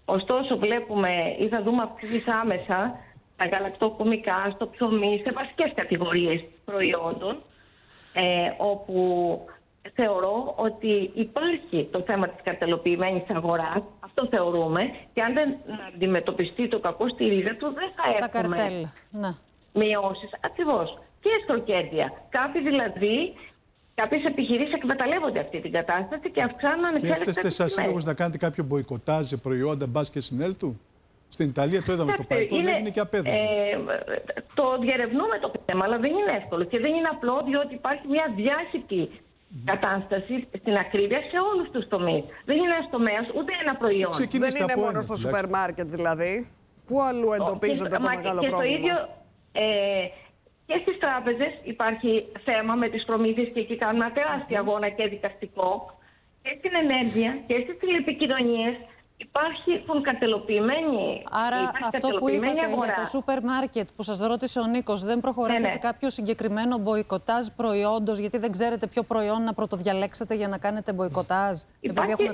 Ωστόσο, βλέπουμε ή θα δούμε αυξήσεις άμεσα στα γαλακτοκομικά, στο ψωμί, σε βασικές κατηγορίες προϊόντων, όπου θεωρώ ότι υπάρχει το θέμα της καρτελοποιημένης αγοράς, αυτό θεωρούμε, και αν δεν αντιμετωπιστεί το κακό στη ρίζα του, δεν θα έχουμε τα καρτέλ, μειώσεις. Ακριβώς. Και στροκέρδια. Κάποιες επιχειρήσεις εκμεταλλεύονται αυτή την κατάσταση και αυξάνουν ανεξέλεγκτα. Σκέφτεστε σαν σύλλογος να κάνετε κάποιο μποϊκοτάζ σε προϊόντα μπας και συνέλθουν? Στην Ιταλία το είδαμε στο παρελθόν, έγινε και απέδωσε. Το διερευνούμε το θέμα, αλλά δεν είναι εύκολο και δεν είναι απλό, διότι υπάρχει μια διάχυτη κατάσταση στην ακρίβεια σε όλους τους τομείς. Δεν είναι ένας τομέας, ούτε ένα προϊόν. Δεν είναι μόνο στο σούπερ μάρκετ δηλαδή. Πού αλλού εντοπίζεται το μεγάλο πρόβλημα? Το ίδιο, και στις τράπεζες υπάρχει θέμα με τις προμήθειες και εκεί κάνουν ένα τεράστιο αγώνα και δικαστικό. Και στην ενέργεια και στις τηλεπικοινωνίες υπάρχουν καρτελοποιημένοι. Άρα αυτό που είπατε για το σούπερ μάρκετ που σας ρώτησε ο Νίκος, δεν προχωράτε σε κάποιο συγκεκριμένο μποϊκοτάζ προϊόντος, γιατί δεν ξέρετε ποιο προϊόν να πρωτοδιαλέξετε για να κάνετε μποϊκοτάζ? Υπάρχει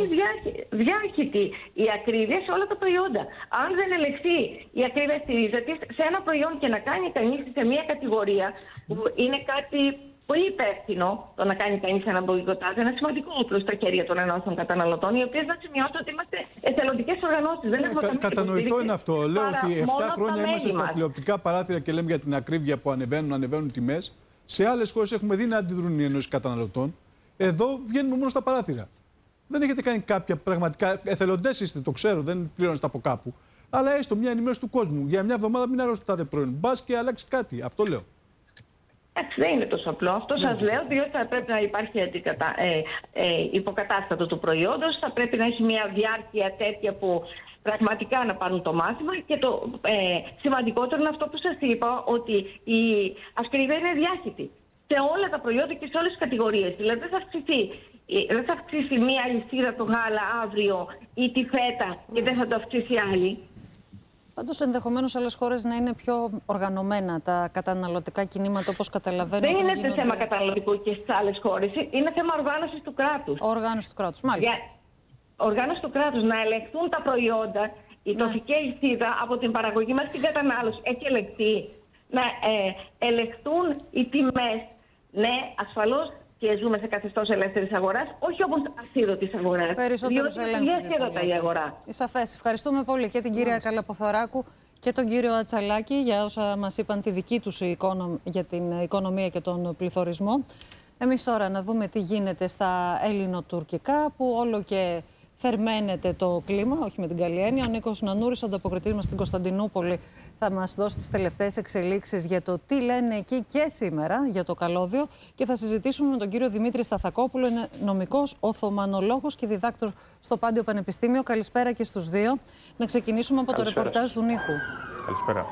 διάχυτη η ακρίβεια σε όλα τα προϊόντα. Αν δεν ελεγχθεί η ακρίβεια στη ρίζα της σε ένα προϊόν και να κάνει κανείς σε μια κατηγορία που είναι κάτι πολύ υπεύθυνο το να κάνει κανείς ένα μποϊκοτάζ, ένα σημαντικό όπλο στα χέρια των ενώσεων καταναλωτών, οι οποίες να σημειώσω ότι είμαστε εθελοντικές οργανώσεις. Δεν έχουμε καμία κατανοητό είναι αυτό. Λέω ότι 7 χρόνια είμαστε στα τηλεοπτικά παράθυρα και λέμε για την ακρίβεια που ανεβαίνουν τιμές. Σε άλλες χώρες έχουμε δει να αντιδρούν οι ενώσεις καταναλωτών. Εδώ βγαίνουμε μόνο στα παράθυρα. Δεν έχετε κάνει κάποια πραγματικά. Εθελοντές είστε, το ξέρω, δεν πληρώνεστε από κάπου. Αλλά έστω μια ενημέρωση του κόσμου. Για μια εβδομάδα μην αρρωστάτε προϊόν. Μπας και αλλάξει κάτι. Αυτό λέω. Εντάξει, δεν είναι τόσο απλό. Αυτό σας λέω, διότι θα πρέπει να υπάρχει υποκατάστατο του προϊόντος, θα πρέπει να έχει μια διάρκεια τέτοια που πραγματικά να πάρουν το μάθημα και το σημαντικότερο είναι αυτό που σας είπα, ότι η ακρίβεια είναι διάχυτη σε όλα τα προϊόντα και σε όλες τις κατηγορίες. Δηλαδή δεν θα αυξήσει μία αλυσίδα το γάλα αύριο ή τη φέτα και δεν θα το αυξήσει άλλη. Πάντως, ενδεχομένως άλλες χώρες να είναι πιο οργανωμένα τα καταναλωτικά κινήματα, όπως καταλαβαίνω. Δεν είναι θέμα καταναλωτικού και στις άλλες χώρες. Είναι θέμα οργάνωσης του κράτους. Οργάνωση του κράτους, μάλιστα. Οργάνωση του κράτους, να ελεγχθούν τα προϊόντα, η τροφική αλυσίδα από την παραγωγή μέχρι την κατανάλωση έχει ελεγχθεί. Να ελεγχθούν οι τιμές. Ναι, ασφαλώς. Και ζούμε σε καθεστώς ελεύθερης αγοράς, όχι όμως ασίδωτης αγοράς. Περισσότερους ελέγχους. Η αγορά. Σαφές. Ευχαριστούμε πολύ και την κυρία Καλαποθωράκου και τον κύριο Ατσαλάκη για όσα μας είπαν τη δική τους για την οικονομία και τον πληθωρισμό. Εμείς τώρα να δούμε τι γίνεται στα ελληνοτουρκικά, που όλο και θερμαίνεται το κλίμα, όχι με την καλή έννοια. Ο Νίκος Νανούρης, ο ανταποκριτής μας στην Κωνσταντινούπολη, θα μας δώσει τις τελευταίες εξελίξεις για το τι λένε εκεί και σήμερα για το καλώδιο. Και θα συζητήσουμε με τον κύριο Δημήτρη Σταθακόπουλο, είναι νομικός, οθωμανολόγος και διδάκτορ στο Πάντιο Πανεπιστήμιο. Καλησπέρα και στους δύο. Να ξεκινήσουμε από το ρεπορτάζ του Νίκου. Καλησπέρα.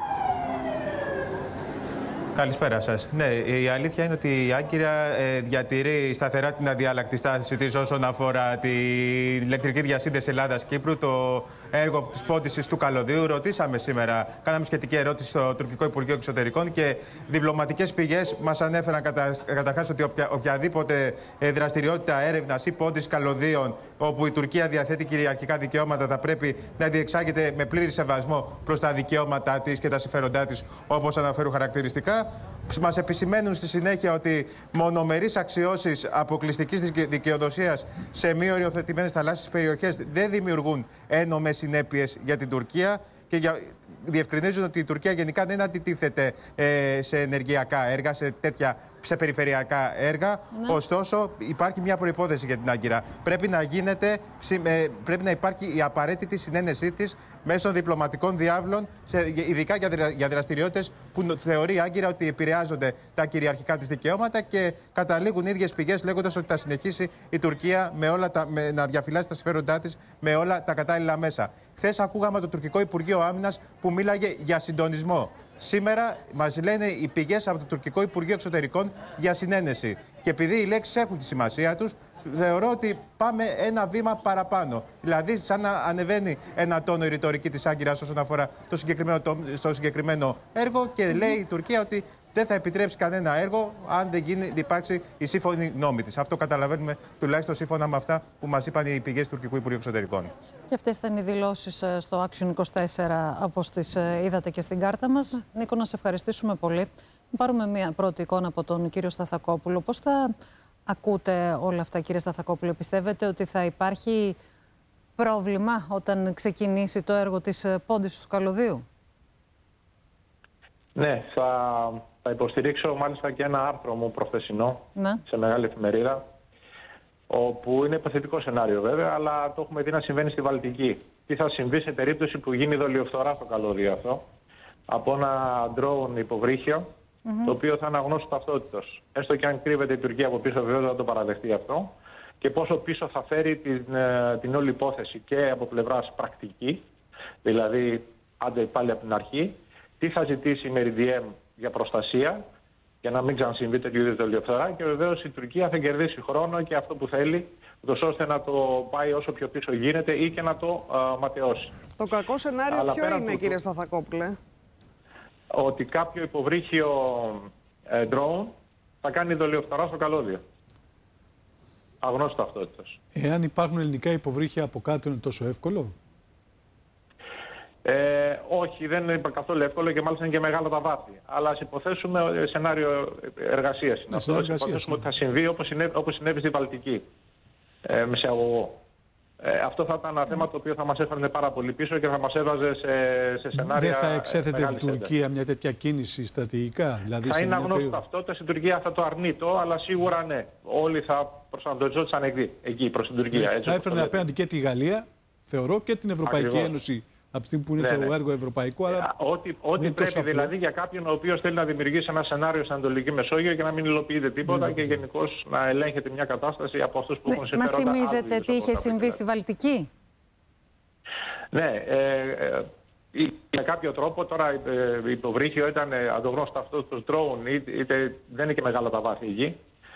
Καλησπέρα σας. Ναι, η αλήθεια είναι ότι η Άγκυρα διατηρεί σταθερά την αδιάλακτη στάση της όσον αφορά την ηλεκτρική διασύνδεση Ελλάδας-Κύπρου, το έργο της πόντισης του καλωδίου. Ρωτήσαμε σήμερα, κάναμε σχετική ερώτηση στο Τουρκικό Υπουργείο Εξωτερικών και διπλωματικές πηγές μας ανέφεραν καταρχάς ότι οποιαδήποτε δραστηριότητα έρευνας ή πόντισης καλωδίων όπου η Τουρκία διαθέτει κυριαρχικά δικαιώματα θα πρέπει να διεξάγεται με πλήρη σεβασμό προς τα δικαιώματά της και τα συμφέροντά της, όπως αναφέρουν χαρακτηριστικά. Μας επισημαίνουν στη συνέχεια ότι μονομερείς αξιώσεις αποκλειστικής δικαιοδοσίας σε μη οριοθετημένες θαλάσσιες περιοχές δεν δημιουργούν ένομες συνέπειες για την Τουρκία και διευκρινίζουν ότι η Τουρκία γενικά δεν αντιτίθεται σε ενεργειακά έργα, σε περιφερειακά έργα. Ναι. Ωστόσο, υπάρχει μια προϋπόθεση για την Άγκυρα. Πρέπει να υπάρχει η απαραίτητη συνένεσή της μέσω διπλωματικών διάβλων, ειδικά για δραστηριότητες που θεωρεί η Άγκυρα ότι επηρεάζονται τα κυριαρχικά της δικαιώματα και καταλήγουν οι ίδιες πηγές λέγοντας ότι θα συνεχίσει η Τουρκία να διαφυλάσει τα συμφέροντά της με όλα τα κατάλληλα μέσα. Χθες ακούγαμε το τουρκικό Υπουργείο Άμυνας που μίλαγε για συντονισμό. Σήμερα μας λένε οι πηγές από το τουρκικό Υπουργείο Εξωτερικών για συνένεση. Και επειδή οι λέξεις έχουν τη σημασία τους, θεωρώ ότι πάμε ένα βήμα παραπάνω. Δηλαδή, σαν να ανεβαίνει ένα τόνο η ρητορική της Άγκυρας όσον αφορά το συγκεκριμένο έργο και λέει η Τουρκία ότι δεν θα επιτρέψει κανένα έργο αν δεν υπάρξει η σύμφωνη γνώμη της. Αυτό καταλαβαίνουμε τουλάχιστον σύμφωνα με αυτά που μας είπαν οι πηγές του Τουρκικού Υπουργείου Εξωτερικών. Και αυτές ήταν οι δηλώσεις στο Action 24, όπως τις είδατε και στην κάρτα μας. Νίκο, να σε ευχαριστήσουμε πολύ. Να πάρουμε μια πρώτη εικόνα από τον κύριο Σταθακόπουλο. Πώς θα ακούτε όλα αυτά, κύριε Σταθακόπουλο? Πιστεύετε ότι θα υπάρχει πρόβλημα όταν ξεκινήσει το έργο της πόντισης του καλωδίου? Ναι, θα υποστηρίξω μάλιστα και ένα άρθρο μου προχθεσινό σε μεγάλη εφημερίδα, όπου είναι υποθετικό σενάριο βέβαια, αλλά το έχουμε δει να συμβαίνει στη Βαλτική. Τι θα συμβεί σε περίπτωση που γίνει δολιοφθορά στο καλώδιο αυτό από ένα drone υποβρύχιο, το οποίο θα είναι αγνώστου ταυτότητος. Έστω και αν κρύβεται η Τουρκία από πίσω, βέβαια θα το παραδεχτεί αυτό. Και πόσο πίσω θα φέρει την όλη υπόθεση και από πλευράς πρακτική, δηλαδή άντε πάλι από την αρχή, τι θα ζητήσει η Meridiam για προστασία, για να μην ξανασυμβεί τέτοιου είδους δολιοφθορά, και βεβαίως η Τουρκία θα κερδίσει χρόνο και αυτό που θέλει, ώστε να το πάει όσο πιο πίσω γίνεται ή και να το ματαιώσει. Το κακό σενάριο ποιο είναι, κύριε Σταθακόπουλε? Ότι κάποιο υποβρύχιο drone θα κάνει δολιοφθορά στο καλώδιο. Αγνώστου ταυτότητας. Εάν υπάρχουν ελληνικά υποβρύχια από κάτω, είναι τόσο εύκολο? Όχι, δεν είναι καθόλου εύκολο και μάλιστα είναι και μεγάλα τα βάθη. Αλλά ας υποθέσουμε σενάριο εργασίας. Ας υποθέσουμε ότι θα συμβεί όπως συνέβη στη Βαλτική, με σε αγωγό. Αυτό θα ήταν ένα θέμα το οποίο θα μας έφερνε πάρα πολύ πίσω και θα μας έβαζε σε σενάρια. Δεν θα εξέθετε την Τουρκία μια τέτοια κίνηση στρατηγικά? Δηλαδή θα είναι αγνώστου ταυτότητας, η Τουρκία θα το αρνείτο, αλλά σίγουρα ναι. Όλοι θα προσανατολιζόντουσαν εκεί προς την Τουρκία. Θα έφερνε απέναντι και τη Γαλλία, θεωρώ, και την Ευρωπαϊκή Ένωση. Από τη στιγμή που είναι το έργο ευρωπαϊκό. Ό,τι πρέπει δηλαδή για κάποιον ο οποίος θέλει να δημιουργήσει ένα σενάριο στην Ανατολική Μεσόγειο και να μην υλοποιείται τίποτα και γενικώς να ελέγχεται μια κατάσταση από αυτούς που έχουν συμφέροντα. Μας θυμίζετε τι είχε συμβεί στη Βαλτική? Ναι, για κάποιο τρόπο τώρα υποβρύχιο ήταν αντογνώστο αυτό το drone, είτε δεν είναι και μεγάλα τα βάθη εκεί.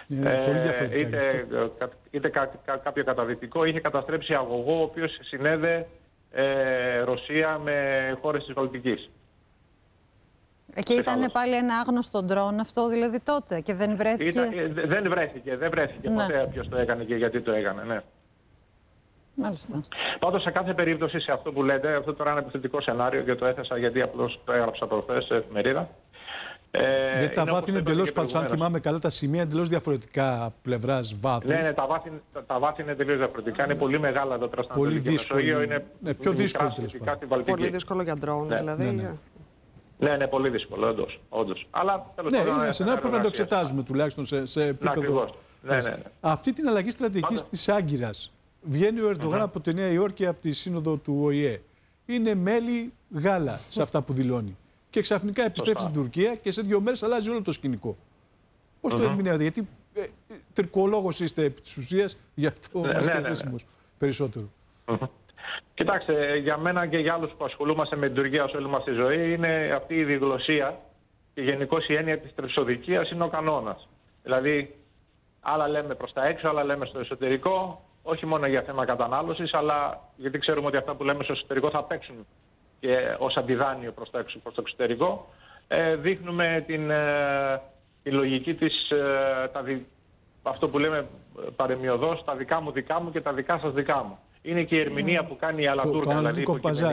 Είτε κάποιο καταδυτικό, είχε καταστρέψει αγωγό ο οποίος συνέδε Ρωσία με χώρες της Βαλτικής. Και ήταν πάλι ένα άγνωστο ντρόν αυτό δηλαδή τότε και δεν βρέθηκε? Δεν βρέθηκε ποτέ ποιος το έκανε και γιατί το έκανε, ναι. Μάλιστα. Πάντως σε κάθε περίπτωση σε αυτό που λέτε, αυτό τώρα είναι ένα επιθετικό σενάριο και το έθεσα γιατί απλώς το έγραψα προχθές σε εφημερίδα. Γιατί τα βάθη είναι εντελώς, αν θυμάμαι καλά, τα σημεία εντελώς διαφορετικά πλευράς βάθους. Ναι, τα βάθη είναι τελείως διαφορετικά. Είναι πολύ μεγάλα εδώ πέρα στην Ανατολική Μεσόγειο. Είναι πιο δύσκολο. Πολύ δύσκολο για ντρόουν, δηλαδή. Ναι, πολύ δύσκολο, όντως. Αλλά τέλος πάντων. Ναι, είναι ένα σενάριο που πρέπει να το εξετάζουμε τουλάχιστον σε επίπεδο. Ναι. Αυτή την αλλαγή στρατηγικής της Άγκυρας βγαίνει ο Ερντογάν από τη Νέα Υόρκη, από τη σύνοδο του ΟΗΕ. Είναι μέλη γάλα σε αυτά που δηλώνει. Και ξαφνικά επιστρέφει στην Τουρκία και σε 2 μέρες αλλάζει όλο το σκηνικό. Πώς το ερμηνεύετε? Γιατί τουρκολόγος είστε επί της ουσίας, γι' αυτό είστε χρήσιμος περισσότερο. Κοιτάξτε, για μένα και για άλλους που ασχολούμαστε με την Τουρκία ως όλη μας τη ζωή, είναι αυτή η διγλωσία και γενικώς η έννοια της τρεψοδικίας είναι ο κανόνας. Δηλαδή, άλλα λέμε προς τα έξω, άλλα λέμε στο εσωτερικό, όχι μόνο για θέμα κατανάλωσης, αλλά γιατί ξέρουμε ότι αυτά που λέμε στο εσωτερικό θα παίξουν και ως αντιδάνειο προς το εξωτερικό. Δείχνουμε τη λογική της, αυτό που λέμε παρεμιωδώς, τα δικά μου και τα δικά σας δικά μου. Είναι και η ερμηνεία που κάνει η Αλατούρκα. Δηλαδή,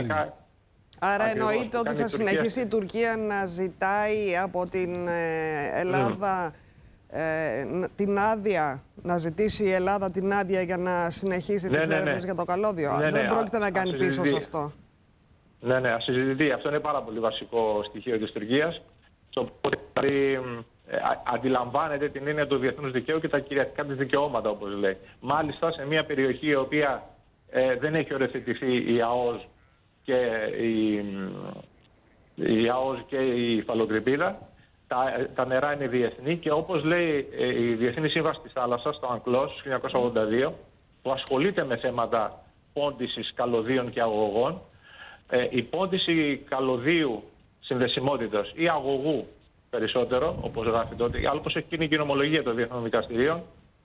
άρα εννοείται ότι θα συνεχίσει η Τουρκία να ζητάει από την Ελλάδα την άδεια, να ζητήσει η Ελλάδα την άδεια για να συνεχίσει τις έρευνες για το καλώδιο. Δεν πρόκειται να κάνει πίσω σε αυτό. Ναι, ας συζητηθεί. Αυτό είναι πάρα πολύ βασικό στοιχείο της Τουρκίας. Δηλαδή, αντιλαμβάνεται την έννοια του διεθνούς δικαίου και τα κυριαρχικά της δικαιώματα, όπως λέει. Μάλιστα, σε μια περιοχή η οποία δεν έχει οριοθετηθεί η ΑΟΣ και η υφαλοκρηπίδα, τα νερά είναι διεθνή και όπως λέει η Διεθνή Σύμβαση της Θάλασσας, το UNCLOS 1982, που ασχολείται με θέματα πόντισης καλωδίων και αγωγών, η πόντιση καλωδίου συνδεσιμότητας ή αγωγού περισσότερο, όπως γράφει τότε, αλλά όπως έχει γίνει η νομολογία των διεθνών δικαστηρίων,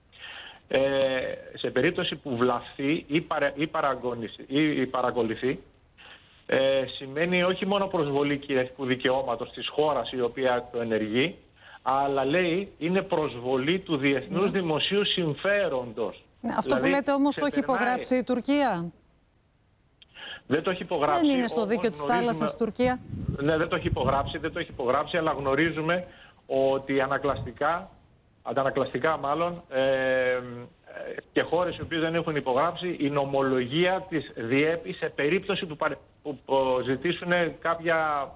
σε περίπτωση που βλαφθεί ή παρακολουθεί, σημαίνει όχι μόνο προσβολή κυριαρχικού δικαιώματος της χώρας η οποία το ενεργεί, αλλά λέει είναι προσβολή του διεθνούς δημοσίου συμφέροντος. Αυτό δηλαδή, που λέτε όμως το έχει υπογράψει η Τουρκία. Δεν το έχει υπογράψει. Δεν είναι στο δίκαιο της θάλασσας η Τουρκία. Ναι, δεν το έχει υπογράψει, αλλά γνωρίζουμε ότι αντανακλαστικά μάλλον, και χώρες οι οποίες δεν έχουν υπογράψει, η νομολογία της διέπει σε περίπτωση που ζητήσουν κάποια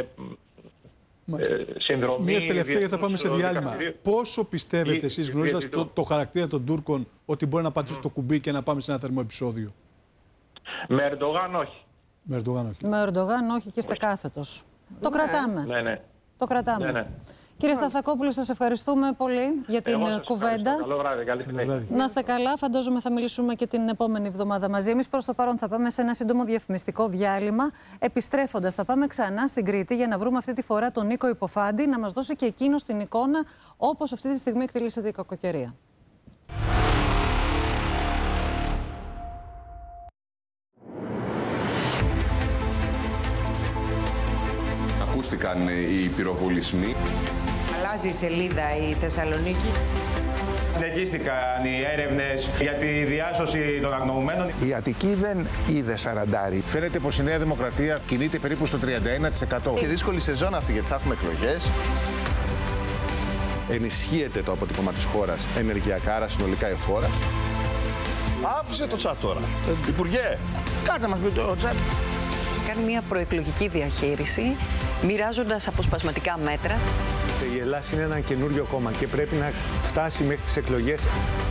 συνδρομή. Μία τελευταία, γιατί θα πάμε σε διάλειμμα. Πόσο πιστεύετε εσείς, γνωρίζοντας το χαρακτήρα των Τούρκων, ότι μπορεί να πατήσουν το κουμπί και να πάμε σε ένα θερμό επεισόδιο? Με Ερντογάν όχι. Με Ερντογάν όχι και είστε κάθετος. Το κρατάμε. Ναι. Το κρατάμε. Ναι. Κύριε Σταθακόπουλε, σας ευχαριστούμε πολύ για την κουβέντα. Καλό βράδυ, καλή συνέχεια. Να είστε καλά, φαντάζομαι θα μιλήσουμε και την επόμενη εβδομάδα μαζί. Εμείς προς το παρόν θα πάμε σε ένα σύντομο διαφημιστικό διάλειμμα. Επιστρέφοντας, θα πάμε ξανά στην Κρήτη για να βρούμε αυτή τη φορά τον Νίκο Υποφάντη να μας δώσει και εκείνος την εικόνα όπως αυτή τη στιγμή εκτελήσεται η κακοκαιρία. Ακούστηκαν οι πυροβολισμοί. Αλλάζει η σελίδα η Θεσσαλονίκη. Συνεχίστηκαν οι έρευνες για τη διάσωση των αγνοωμένων. Η Αττική δεν είδε σαραντάρι. Φαίνεται πως η Νέα Δημοκρατία κινείται περίπου στο 31%. Και δύσκολη σεζόν αυτή, γιατί θα έχουμε εκλογές. Ενισχύεται το αποτύπωμα της χώρας ενεργειακά, άρα συνολικά η χώρα. Άφησε το τσάτ τώρα. Υπουργέ, κάτσε μας πει το τσάτ. Κάνει μια προεκλογική διαχείριση, μοιράζοντας αποσπασματικά μέτρα. Η Ελλάδα είναι ένα καινούριο κόμμα και πρέπει να φτάσει μέχρι τις εκλογές.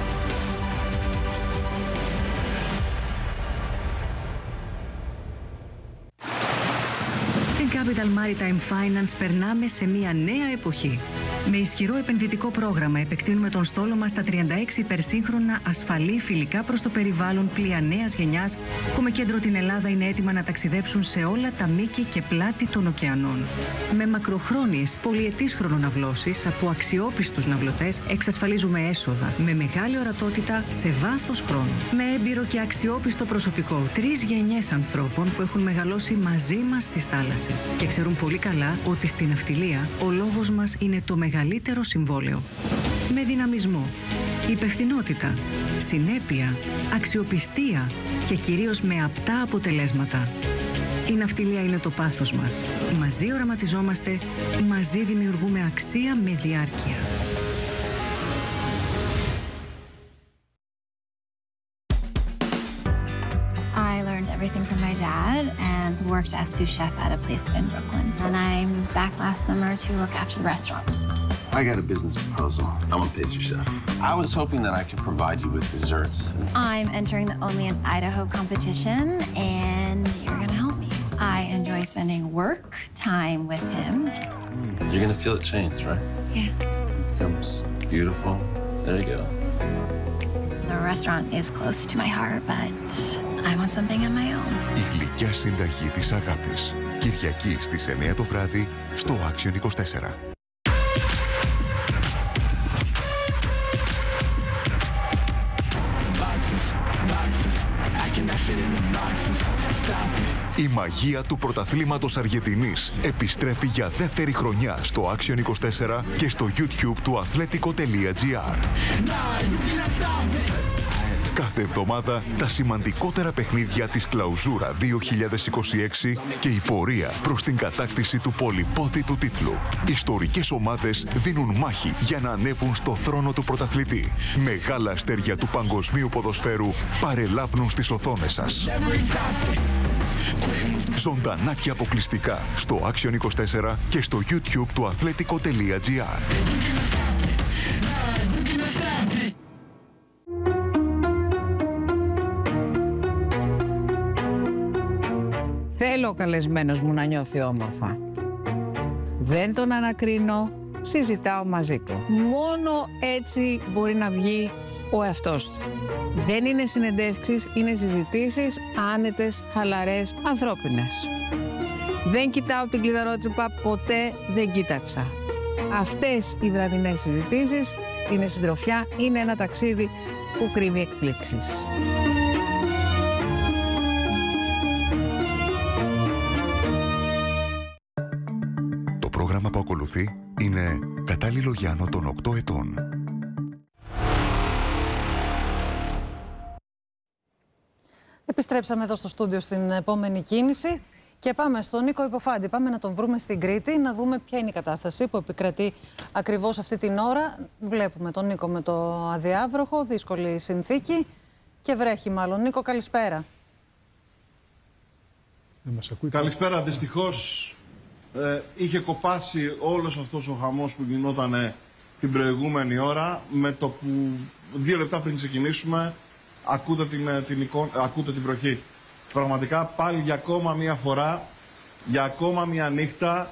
Στην Capital Maritime Finance περνάμε σε μια νέα εποχή. Με ισχυρό επενδυτικό πρόγραμμα επεκτείνουμε τον στόλο μας στα 36 υπερσύγχρονα, ασφαλή, φιλικά προς το περιβάλλον πλοία νέας γενιάς που με κέντρο την Ελλάδα είναι έτοιμα να ταξιδέψουν σε όλα τα μήκη και πλάτη των ωκεανών. Με μακροχρόνιες πολυετής χρονοναυλώσεις από αξιόπιστους ναυλωτές εξασφαλίζουμε έσοδα με μεγάλη ορατότητα σε βάθος χρόνου. Με έμπειρο και αξιόπιστο προσωπικό, 3 γενιές ανθρώπων που έχουν μεγαλώσει μαζί μας στις θάλασσες και ξέρουν πολύ καλά ότι στην ναυτιλία ο λόγος μας είναι το μεγαλύτερο συμβόλαιο. Με δυναμισμό, υπευθυνότητα, συνέπεια, αξιοπιστία και κυρίως με απτά αποτελέσματα. Η ναυτιλία είναι το πάθος μας. Μαζί οραματιζόμαστε, μαζί δημιουργούμε αξία με διάρκεια. I learned everything from my dad and worked as sous chef at a place in Brooklyn. And I moved back last summer to look after the restaurant. I got a business proposal. I'm a pastry chef. I was hoping that I could provide you with desserts. I'm entering the Only in Idaho competition, and you're gonna help me. I enjoy spending work time with him. You're gonna feel it change, right? Yeah. It becomes beautiful. There you go. The restaurant is close to my heart, but I want something of my own. Η γλυκιά συνταγή της αγάπης. Κυριακή στις 9 το βράδυ στο Action 24. Η μαγεία του πρωταθλήματος Αργεντινής επιστρέφει για δεύτερη χρονιά στο Action 24 και στο YouTube του athletico.gr. Κάθε εβδομάδα τα σημαντικότερα παιχνίδια της Κλαουζούρα 2026 και η πορεία προς την κατάκτηση του πολυπόθητου τίτλου. Ιστορικές ομάδες δίνουν μάχη για να ανέβουν στο θρόνο του πρωταθλητή. Μεγάλα αστέρια του παγκοσμίου ποδοσφαίρου παρελάβουν στις οθόνες σας. Ζωντανά και αποκλειστικά στο Action 24 και στο YouTube του athletico.gr. Θέλω ο καλεσμένος μου να νιώθει όμορφα. Δεν τον ανακρίνω, συζητάω μαζί του. Μόνο έτσι μπορεί να βγει ο εαυτός του. Δεν είναι συνεντεύξεις, είναι συζητήσεις άνετες, χαλαρές, ανθρώπινες. Δεν κοιτάω την κλειδαρότρυπα, ποτέ δεν κοίταξα. Αυτές οι βραδινές συζητήσεις είναι συντροφιά, είναι ένα ταξίδι που κρύβει εκπλήξεις. Το πρόγραμμα που ακολουθεί είναι κατάλληλο για άνω των 8 ετών. Επιστρέψαμε εδώ στο στούντιο στην επόμενη κίνηση και πάμε στον Νίκο Υποφάντη. Πάμε να τον βρούμε στην Κρήτη, να δούμε ποια είναι η κατάσταση που επικρατεί ακριβώς αυτή την ώρα. Βλέπουμε τον Νίκο με το αδιάβροχο, δύσκολη συνθήκη και βρέχει μάλλον. Νίκο, καλησπέρα. Καλησπέρα. Δυστυχώς είχε κοπάσει όλος αυτός ο χαμός που γινόταν την προηγούμενη ώρα. Με το που 2 λεπτά πριν ξεκινήσουμε ακούτε την βροχή. Πραγματικά πάλι για ακόμα μία φορά, για ακόμα μία νύχτα,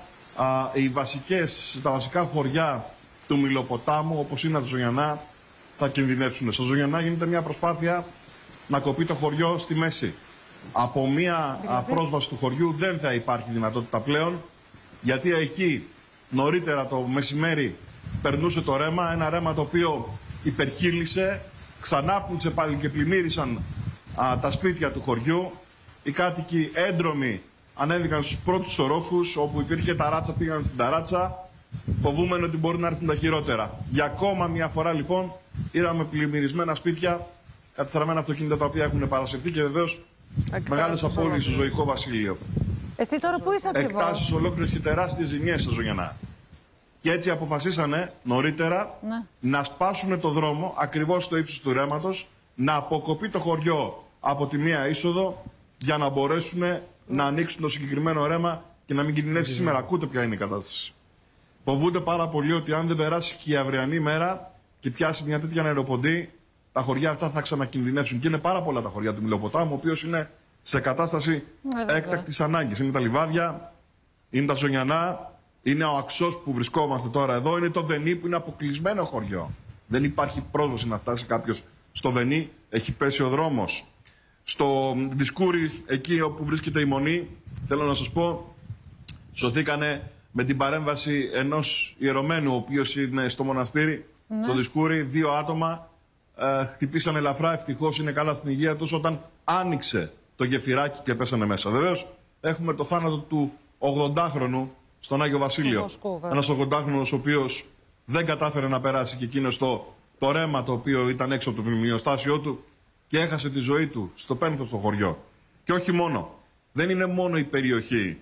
τα βασικά χωριά του Μηλοποτάμου, όπως είναι τα Ζωγιανά, θα κινδυνεύσουν. Στα Ζωγιανά γίνεται μια προσπάθεια να κοπεί το χωριό στη μέση. Από μία πρόσβαση του χωριού δεν θα υπάρχει δυνατότητα πλέον, γιατί εκεί νωρίτερα το μεσημέρι περνούσε το ρέμα, ένα ρέμα το οποίο υπερχείλησε, ξανάπνιξε πάλι και πλημμύρισαν τα σπίτια του χωριού. Οι κάτοικοι έντρομοι ανέβηκαν στους πρώτους ορόφους, όπου υπήρχε ταράτσα, πήγαν στην ταράτσα, φοβούμενοι ότι μπορεί να έρθουν τα χειρότερα. Για ακόμα μια φορά λοιπόν είδαμε πλημμυρισμένα σπίτια, καταστραμμένα αυτοκίνητα τα οποία έχουν παρασυρθεί και βεβαίως μεγάλες απώλειες στο ζωικό βασίλειο. Εσύ τώρα πού είσαι ακριβώς? Εκτάσεις ολόκληρες και τεράστιες ζημιές στα Ζωγιανά. Και έτσι αποφασίσανε νωρίτερα να σπάσουν το δρόμο ακριβώς στο ύψος του ρέματος, να αποκοπεί το χωριό από τη μία είσοδο για να μπορέσουν να ανοίξουν το συγκεκριμένο ρέμα και να μην κινδυνεύσει σήμερα. Ακούτε ποια είναι η κατάσταση. Φοβούνται πάρα πολύ ότι αν δεν περάσει και η αυριανή μέρα και πιάσει μια τέτοια νεροποντή, τα χωριά αυτά θα ξανακινδυνεύσουν. Και είναι πάρα πολλά τα χωριά του Μηλοποτάμου, ο οποίος είναι σε κατάσταση έκτακτης ανάγκης. Είναι τα Λιβάδια, είναι τα Ζωγιανά, είναι ο Αξός που βρισκόμαστε τώρα εδώ, είναι το Βενί που είναι αποκλεισμένο χωριό. Δεν υπάρχει πρόσβαση να φτάσει κάποιος στο Βενί, έχει πέσει ο δρόμος. Στο Δισκούρι, εκεί όπου βρίσκεται η Μονή, θέλω να σας πω, σωθήκανε με την παρέμβαση ενός ιερωμένου, ο οποίος είναι στο μοναστήρι, στο Δισκούρι, 2 άτομα χτυπήσανε ελαφρά, ευτυχώς είναι καλά στην υγεία τους, όταν άνοιξε το γεφυράκι και πέσανε μέσα. Βεβαίως, έχουμε το θάνατο του 80χρονου στον Άγιο Βασίλειο. Ένας 80χρονος ο οποίος δεν κατάφερε να περάσει και εκείνο το ρέμα το οποίο ήταν έξω από το μνημειοστάσιό του και έχασε τη ζωή του στο πένθος στο χωριό. Και όχι μόνο. Δεν είναι μόνο η περιοχή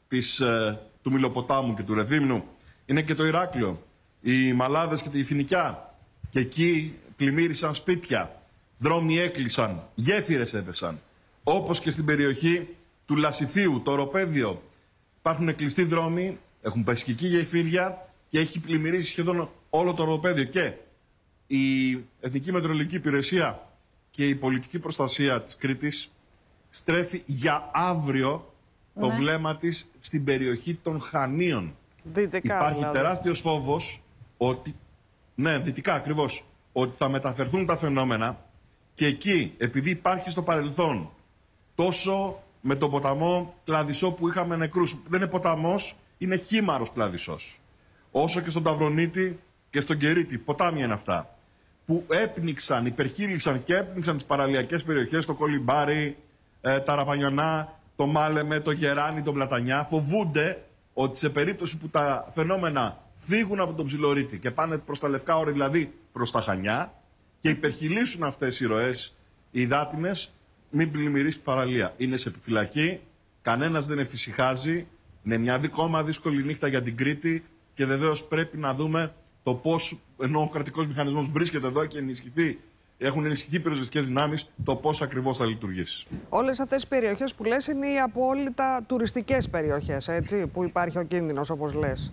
του Μηλοποτάμου και του Ρεθύμνου. Είναι και το Ηράκλειο, οι Μαλάδες και τη Φοινικιά. Και εκεί πλημμύρισαν σπίτια, δρόμοι έκλεισαν, γέφυρες έπεσαν. Όπως και στην περιοχή του Λασιθίου, το Οροπέδιο. Υπάρχουν κλειστοί δρόμοι, έχουν πέσει και εκεί γεφύρια και έχει πλημμυρίσει σχεδόν όλο το Οροπέδιο. Και η Εθνική Μετεωρολογική Υπηρεσία και η πολιτική προστασία της Κρήτης στρέφει για αύριο το βλέμμα της στην περιοχή των Χανίων. Δυτικά, υπάρχει δηλαδή τεράστιος φόβος ότι, ναι, δυτικά ακριβώς, ότι θα μεταφερθούν τα φαινόμενα και εκεί, επειδή υπάρχει στο παρελθόν τόσο με τον ποταμό Κλαδισσό που είχαμε νεκρούς, δεν είναι ποταμός, είναι χήμαρος Κλαδισσός, όσο και στον Ταυρονίτη και στον Κερίτη, ποτάμια είναι αυτά, που έπνιξαν, υπερχείλησαν και έπνιξαν τις παραλιακές περιοχές, το Κολυμπάρι, τα Ραπανιονά, το Μάλεμε, το Γεράνι, το Πλατανιά. Φοβούνται ότι σε περίπτωση που τα φαινόμενα φύγουν από τον Ψιλορίτη και πάνε προς τα Λευκά Όρη, δηλαδή προς τα Χανιά, και υπερχειλήσουν αυτές οι ροές, οι υδάτινες, μην πλημμυρίσει την παραλία. Είναι σε επιφυλακή, κανένας δεν εφησυχάζει, είναι μια ακόμα δύσκολη νύχτα για την Κρήτη και βεβαίως πρέπει να δούμε το πώς, ενώ ο κρατικός μηχανισμός βρίσκεται εδώ και έχουν ενισχυθεί πυροσβεστικές δυνάμεις, το πώς ακριβώς θα λειτουργήσει. Όλες αυτές οι περιοχές που λες είναι οι απόλυτα τουριστικές περιοχές, έτσι, που υπάρχει ο κίνδυνος, όπως λες.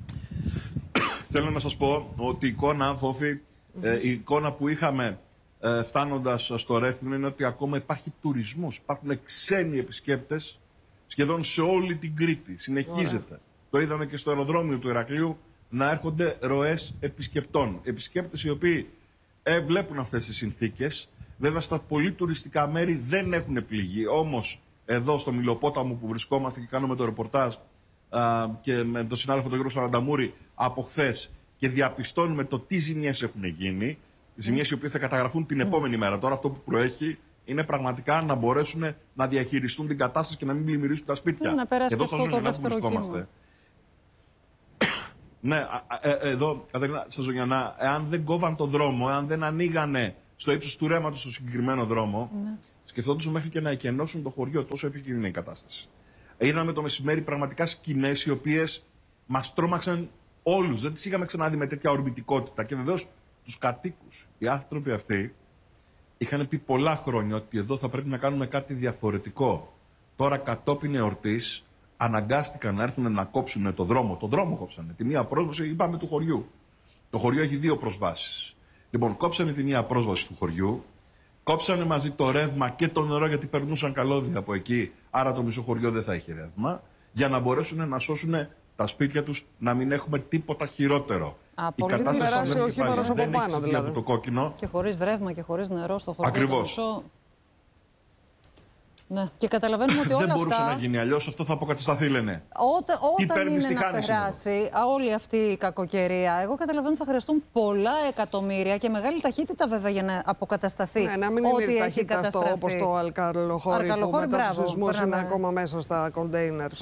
Θέλω να σας πω ότι η εικόνα, Φόφη, η εικόνα που είχαμε φτάνοντας στο Ρέθυμνο είναι ότι ακόμα υπάρχει τουρισμός. Υπάρχουν ξένοι επισκέπτες σχεδόν σε όλη την Κρήτη. Συνεχίζεται. Το είδαμε και στο αεροδρόμιο του Ηρακλείου να έρχονται ροές επισκεπτών. Επισκέπτες οι οποίοι βλέπουν αυτές τις συνθήκες. Βέβαια στα πολύ τουριστικά μέρη δεν έχουν πληγεί. Όμως εδώ στο Μηλοπόταμο που βρισκόμαστε και κάνουμε το ρεπορτάζ και με τον συνάδελφο τον Γιώργο Σαρανταμούρη από χθες και διαπιστώνουμε το τι ζημιές έχουν γίνει. Ζημιές οι οποίες θα καταγραφούν την επόμενη μέρα. Τώρα αυτό που προέχει είναι πραγματικά να μπορέσουν να διαχειριστούν την κατάσταση και να μην πλημμυρίσουν τα σπίτια. Να περάσει εδώ αυτό το δεύτερο κύμα. Ναι, εδώ, Κατερίνα, στα Ζωγιανά, εάν δεν κόβαν τον δρόμο, εάν δεν ανοίγανε στο ύψος του ρέματος στο συγκεκριμένο δρόμο, σκεφτόντουσαν μέχρι και να εκενώσουν το χωριό, τόσο επικίνδυνη είναι η κατάσταση. Είδαμε το μεσημέρι πραγματικά σκηνές οι οποίες μας τρόμαξαν όλους. Δεν τις είχαμε ξαναδεί με τέτοια ορμητικότητα. Και βεβαίως τους κατοίκους. Οι άνθρωποι αυτοί είχαν πει πολλά χρόνια ότι εδώ θα πρέπει να κάνουμε κάτι διαφορετικό. Τώρα, κατόπιν εορτής, αναγκάστηκαν να έρθουν να κόψουν το δρόμο. Το δρόμο κόψανε. Τη μία πρόσβαση, είπαμε, του χωριού. Το χωριό έχει 2 προσβάσεις. Λοιπόν, κόψανε τη μία πρόσβαση του χωριού, κόψανε μαζί το ρεύμα και το νερό, γιατί περνούσαν καλώδια από εκεί. Άρα το μισό χωριό δεν θα έχει ρεύμα, για να μπορέσουν να σώσουν τα σπίτια τους, να μην έχουμε τίποτα χειρότερο. Η κατάσταση δεν έχει ξεφύγει από το κόκκινο. Και χωρίς ρεύμα και χωρίς νερό στο χωριό. Ακριβώς. Ναι. Και καταλαβαίνουμε ότι όλα αυτά. Δεν μπορούσε να γίνει αλλιώς, αυτό θα αποκατασταθεί, λένε. Όταν είναι να περάσει όλη αυτή η κακοκαιρία, εγώ καταλαβαίνω ότι θα χρειαστούν πολλά εκατομμύρια και μεγάλη ταχύτητα βέβαια για να αποκατασταθεί. Ναι, να μην είναι η ταχύτητα όπως το Αρκαλοχώρι που μετά τους σεισμούς είναι ακόμα μέσα στα κοντέινερ.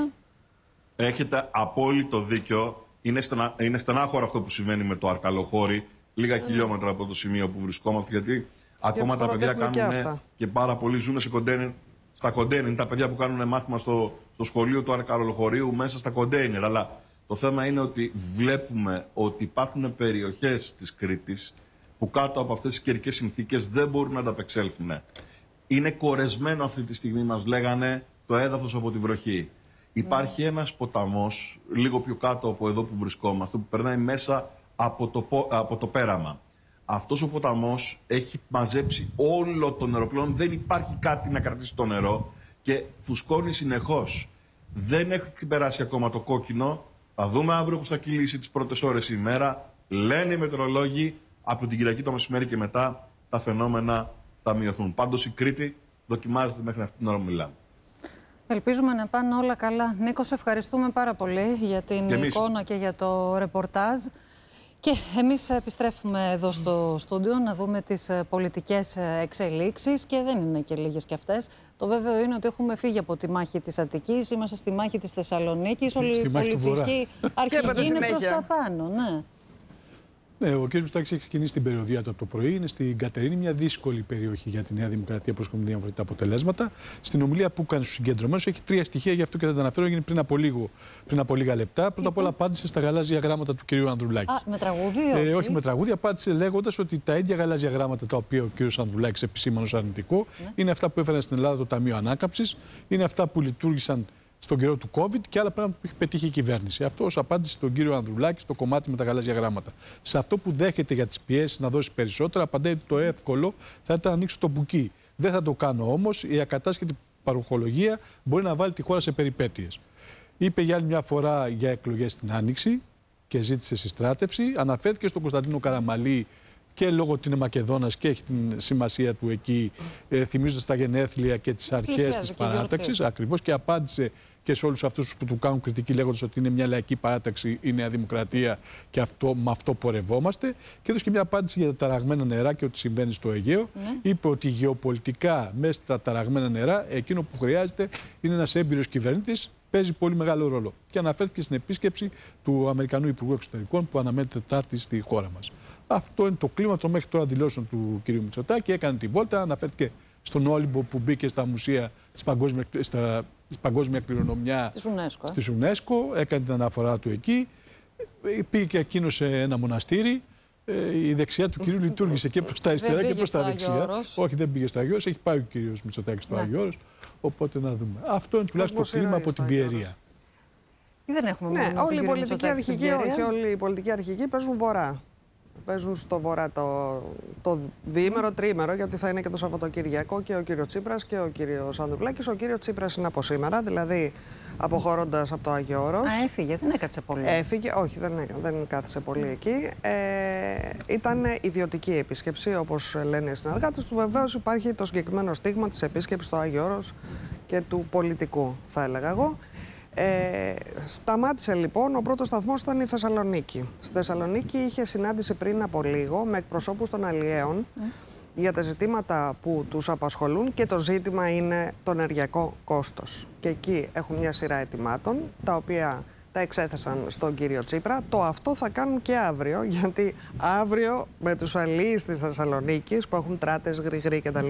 Έχετε απόλυτο δίκιο. Είναι στενάχωρο αυτό που συμβαίνει με το Αρκαλοχώρι, λίγα χιλιόμετρα από το σημείο που βρισκόμαστε, γιατί ακόμα τα παιδιά κάνουν και πάρα πολλοί ζουν σε κοντέινερ. Στα κοντέινερ είναι τα παιδιά που κάνουν μάθημα στο σχολείο του Αρκαλοχωρίου μέσα στα κοντέινερ. Αλλά το θέμα είναι ότι βλέπουμε ότι υπάρχουν περιοχές της Κρήτης που κάτω από αυτές τις καιρικές συνθήκες δεν μπορούν να ανταπεξέλθουν. Είναι κορεσμένο αυτή τη στιγμή, μας λέγανε, το έδαφος από τη βροχή. Υπάρχει ένας ποταμός, λίγο πιο κάτω από εδώ που βρισκόμαστε, που περνάει μέσα από το πέραμα. Αυτός ο ποταμός έχει μαζέψει όλο το νερό. Πλέον δεν υπάρχει κάτι να κρατήσει το νερό και φουσκώνει συνεχώς. Δεν έχει περάσει ακόμα το κόκκινο. Θα δούμε αύριο που θα κυλήσει τις πρώτες ώρες η μέρα. Λένε οι μετεωρολόγοι, από την Κυριακή το μεσημέρι και μετά τα φαινόμενα θα μειωθούν. Πάντως η Κρήτη δοκιμάζεται μέχρι αυτή την ώρα που μιλάμε. Ελπίζουμε να πάνε όλα καλά. Νίκο, σε ευχαριστούμε πάρα πολύ για την εικόνα και για το ρεπορτάζ. Και εμείς επιστρέφουμε εδώ στο στούντιο να δούμε τις πολιτικές εξελίξεις και δεν είναι και λίγες κι αυτές. Το βέβαιο είναι ότι έχουμε φύγει από τη μάχη της Αττικής, είμαστε στη μάχη της Θεσσαλονίκης, όλη η πολιτική αρχηγή είναι προς τα πάνω. Ναι. Ναι, ο κ. Μητσοτάκης έχει ξεκινήσει την περιοδεία του από το πρωί. Είναι στην Κατερίνη, μια δύσκολη περιοχή για τη Νέα Δημοκρατία που έχουμε διαφορετικά αποτελέσματα. Στην ομιλία που έκανε στους συγκεντρωμένους έχει 3 στοιχεία, γι' αυτό και δεν τα αναφέρω, έγινε πριν από λίγα λεπτά. Πρώτα απ' όλα απάντησε στα γαλάζια γράμματα του κ. Ανδρουλάκη. Με τραγούδι, όχι με τραγούδι, απάντησε λέγοντας ότι τα ίδια γαλάζια γράμματα τα οποία ο κ. Ανδρουλάκης επισήμανε ως αρνητικό είναι αυτά που έφεραν στην Ελλάδα το Ταμείο Ανάκαμψης, είναι αυτά που λειτουργήσαν στον καιρό του COVID και άλλα πράγματα που έχει πετύχει η κυβέρνηση. Αυτό ως απάντηση στον κύριο Ανδρουλάκη στο κομμάτι με τα γαλάζια γράμματα. Σε αυτό που δέχεται για τις πιέσεις να δώσει περισσότερα, απαντάει ότι το εύκολο θα ήταν να ανοίξω το μπουκί. Δεν θα το κάνω όμως. Η ακατάσχετη παροχολογία μπορεί να βάλει τη χώρα σε περιπέτειες. Είπε για άλλη μια φορά για εκλογές στην Άνοιξη και ζήτησε συστράτευση. Αναφέρθηκε στον Κωνσταντίνο Καραμαλή και λόγω ότι είναι Μακεδόνας και έχει την σημασία του εκεί, θυμίζοντας τα γενέθλια και τις αρχές της παράταξης. Ακριβώς, και απάντησε και σε όλους αυτούς που του κάνουν κριτική λέγοντας ότι είναι μια λαϊκή παράταξη η Νέα Δημοκρατία και με αυτό πορευόμαστε. Και έδωσε και μια απάντηση για τα ταραγμένα νερά και ό,τι συμβαίνει στο Αιγαίο. Είπε ότι γεωπολιτικά μέσα στα ταραγμένα νερά εκείνο που χρειάζεται είναι ένας έμπειρος κυβερνήτης. Παίζει πολύ μεγάλο ρόλο. Και αναφέρθηκε στην επίσκεψη του Αμερικανού Υπουργού Εξωτερικών που αναμένεται Τετάρτη στη χώρα μας. Αυτό είναι το κλίμα των μέχρι τώρα δηλώσεων του κ. Μητσοτάκη. Έκανε τη βόλτα, αναφέρθηκε στον Όλυμπο που μπήκε στα μουσεία της παγκόσμια κληρονομιά της UNESCO. Έκανε την αναφορά του εκεί. Πήγε και εκείνο σε ένα μοναστήρι. Η δεξιά του κυρίου λειτουργήσε και προς τα αριστερά και προς τα δεξιά. Όχι, δεν πήγε στο Άγιο Όρος, έχει πάει ο κύριος Μητσοτάκης στο Άγιο Όρος. Οπότε να δούμε. Αυτό είναι τουλάχιστον το κλίμα από την Πιερία. Δεν έχουμε όλοι οι πολιτικοί αρχηγοί παίζουν βορρά. Παίζουν στο βορρά το διήμερο, τριήμερο, γιατί θα είναι και το Σαββατοκυριακό και ο κύριος Τσίπρας και ο κύριος Ανδρουλάκης. Ο κύριος Τσίπρας είναι από σήμερα, δηλαδή αποχωρώντας από το Άγιο Όρος. Έφυγε, δεν έκατσε πολύ. Έφυγε, όχι, δεν κάθισε πολύ εκεί. Ήταν ιδιωτική επίσκεψη, όπως λένε οι συνεργάτες του. Βεβαίως υπάρχει το συγκεκριμένο στίγμα της επίσκεψης στο Άγιο Όρος και του πολιτικού, θα έλεγα εγώ. Σταμάτησε λοιπόν, ο πρώτος σταθμός ήταν η Θεσσαλονίκη. Στη Θεσσαλονίκη είχε συνάντηση πριν από λίγο με εκπροσώπους των αλλιέων για τα ζητήματα που τους απασχολούν και το ζήτημα είναι το ενεργειακό κόστος. Και εκεί έχουν μια σειρά αιτημάτων, τα οποία τα εξέθεσαν στον κύριο Τσίπρα. Το αυτό θα κάνουν και αύριο, γιατί αύριο με τους αλλοίς της Θεσσαλονίκης που έχουν τράτες, γρηγροί κτλ.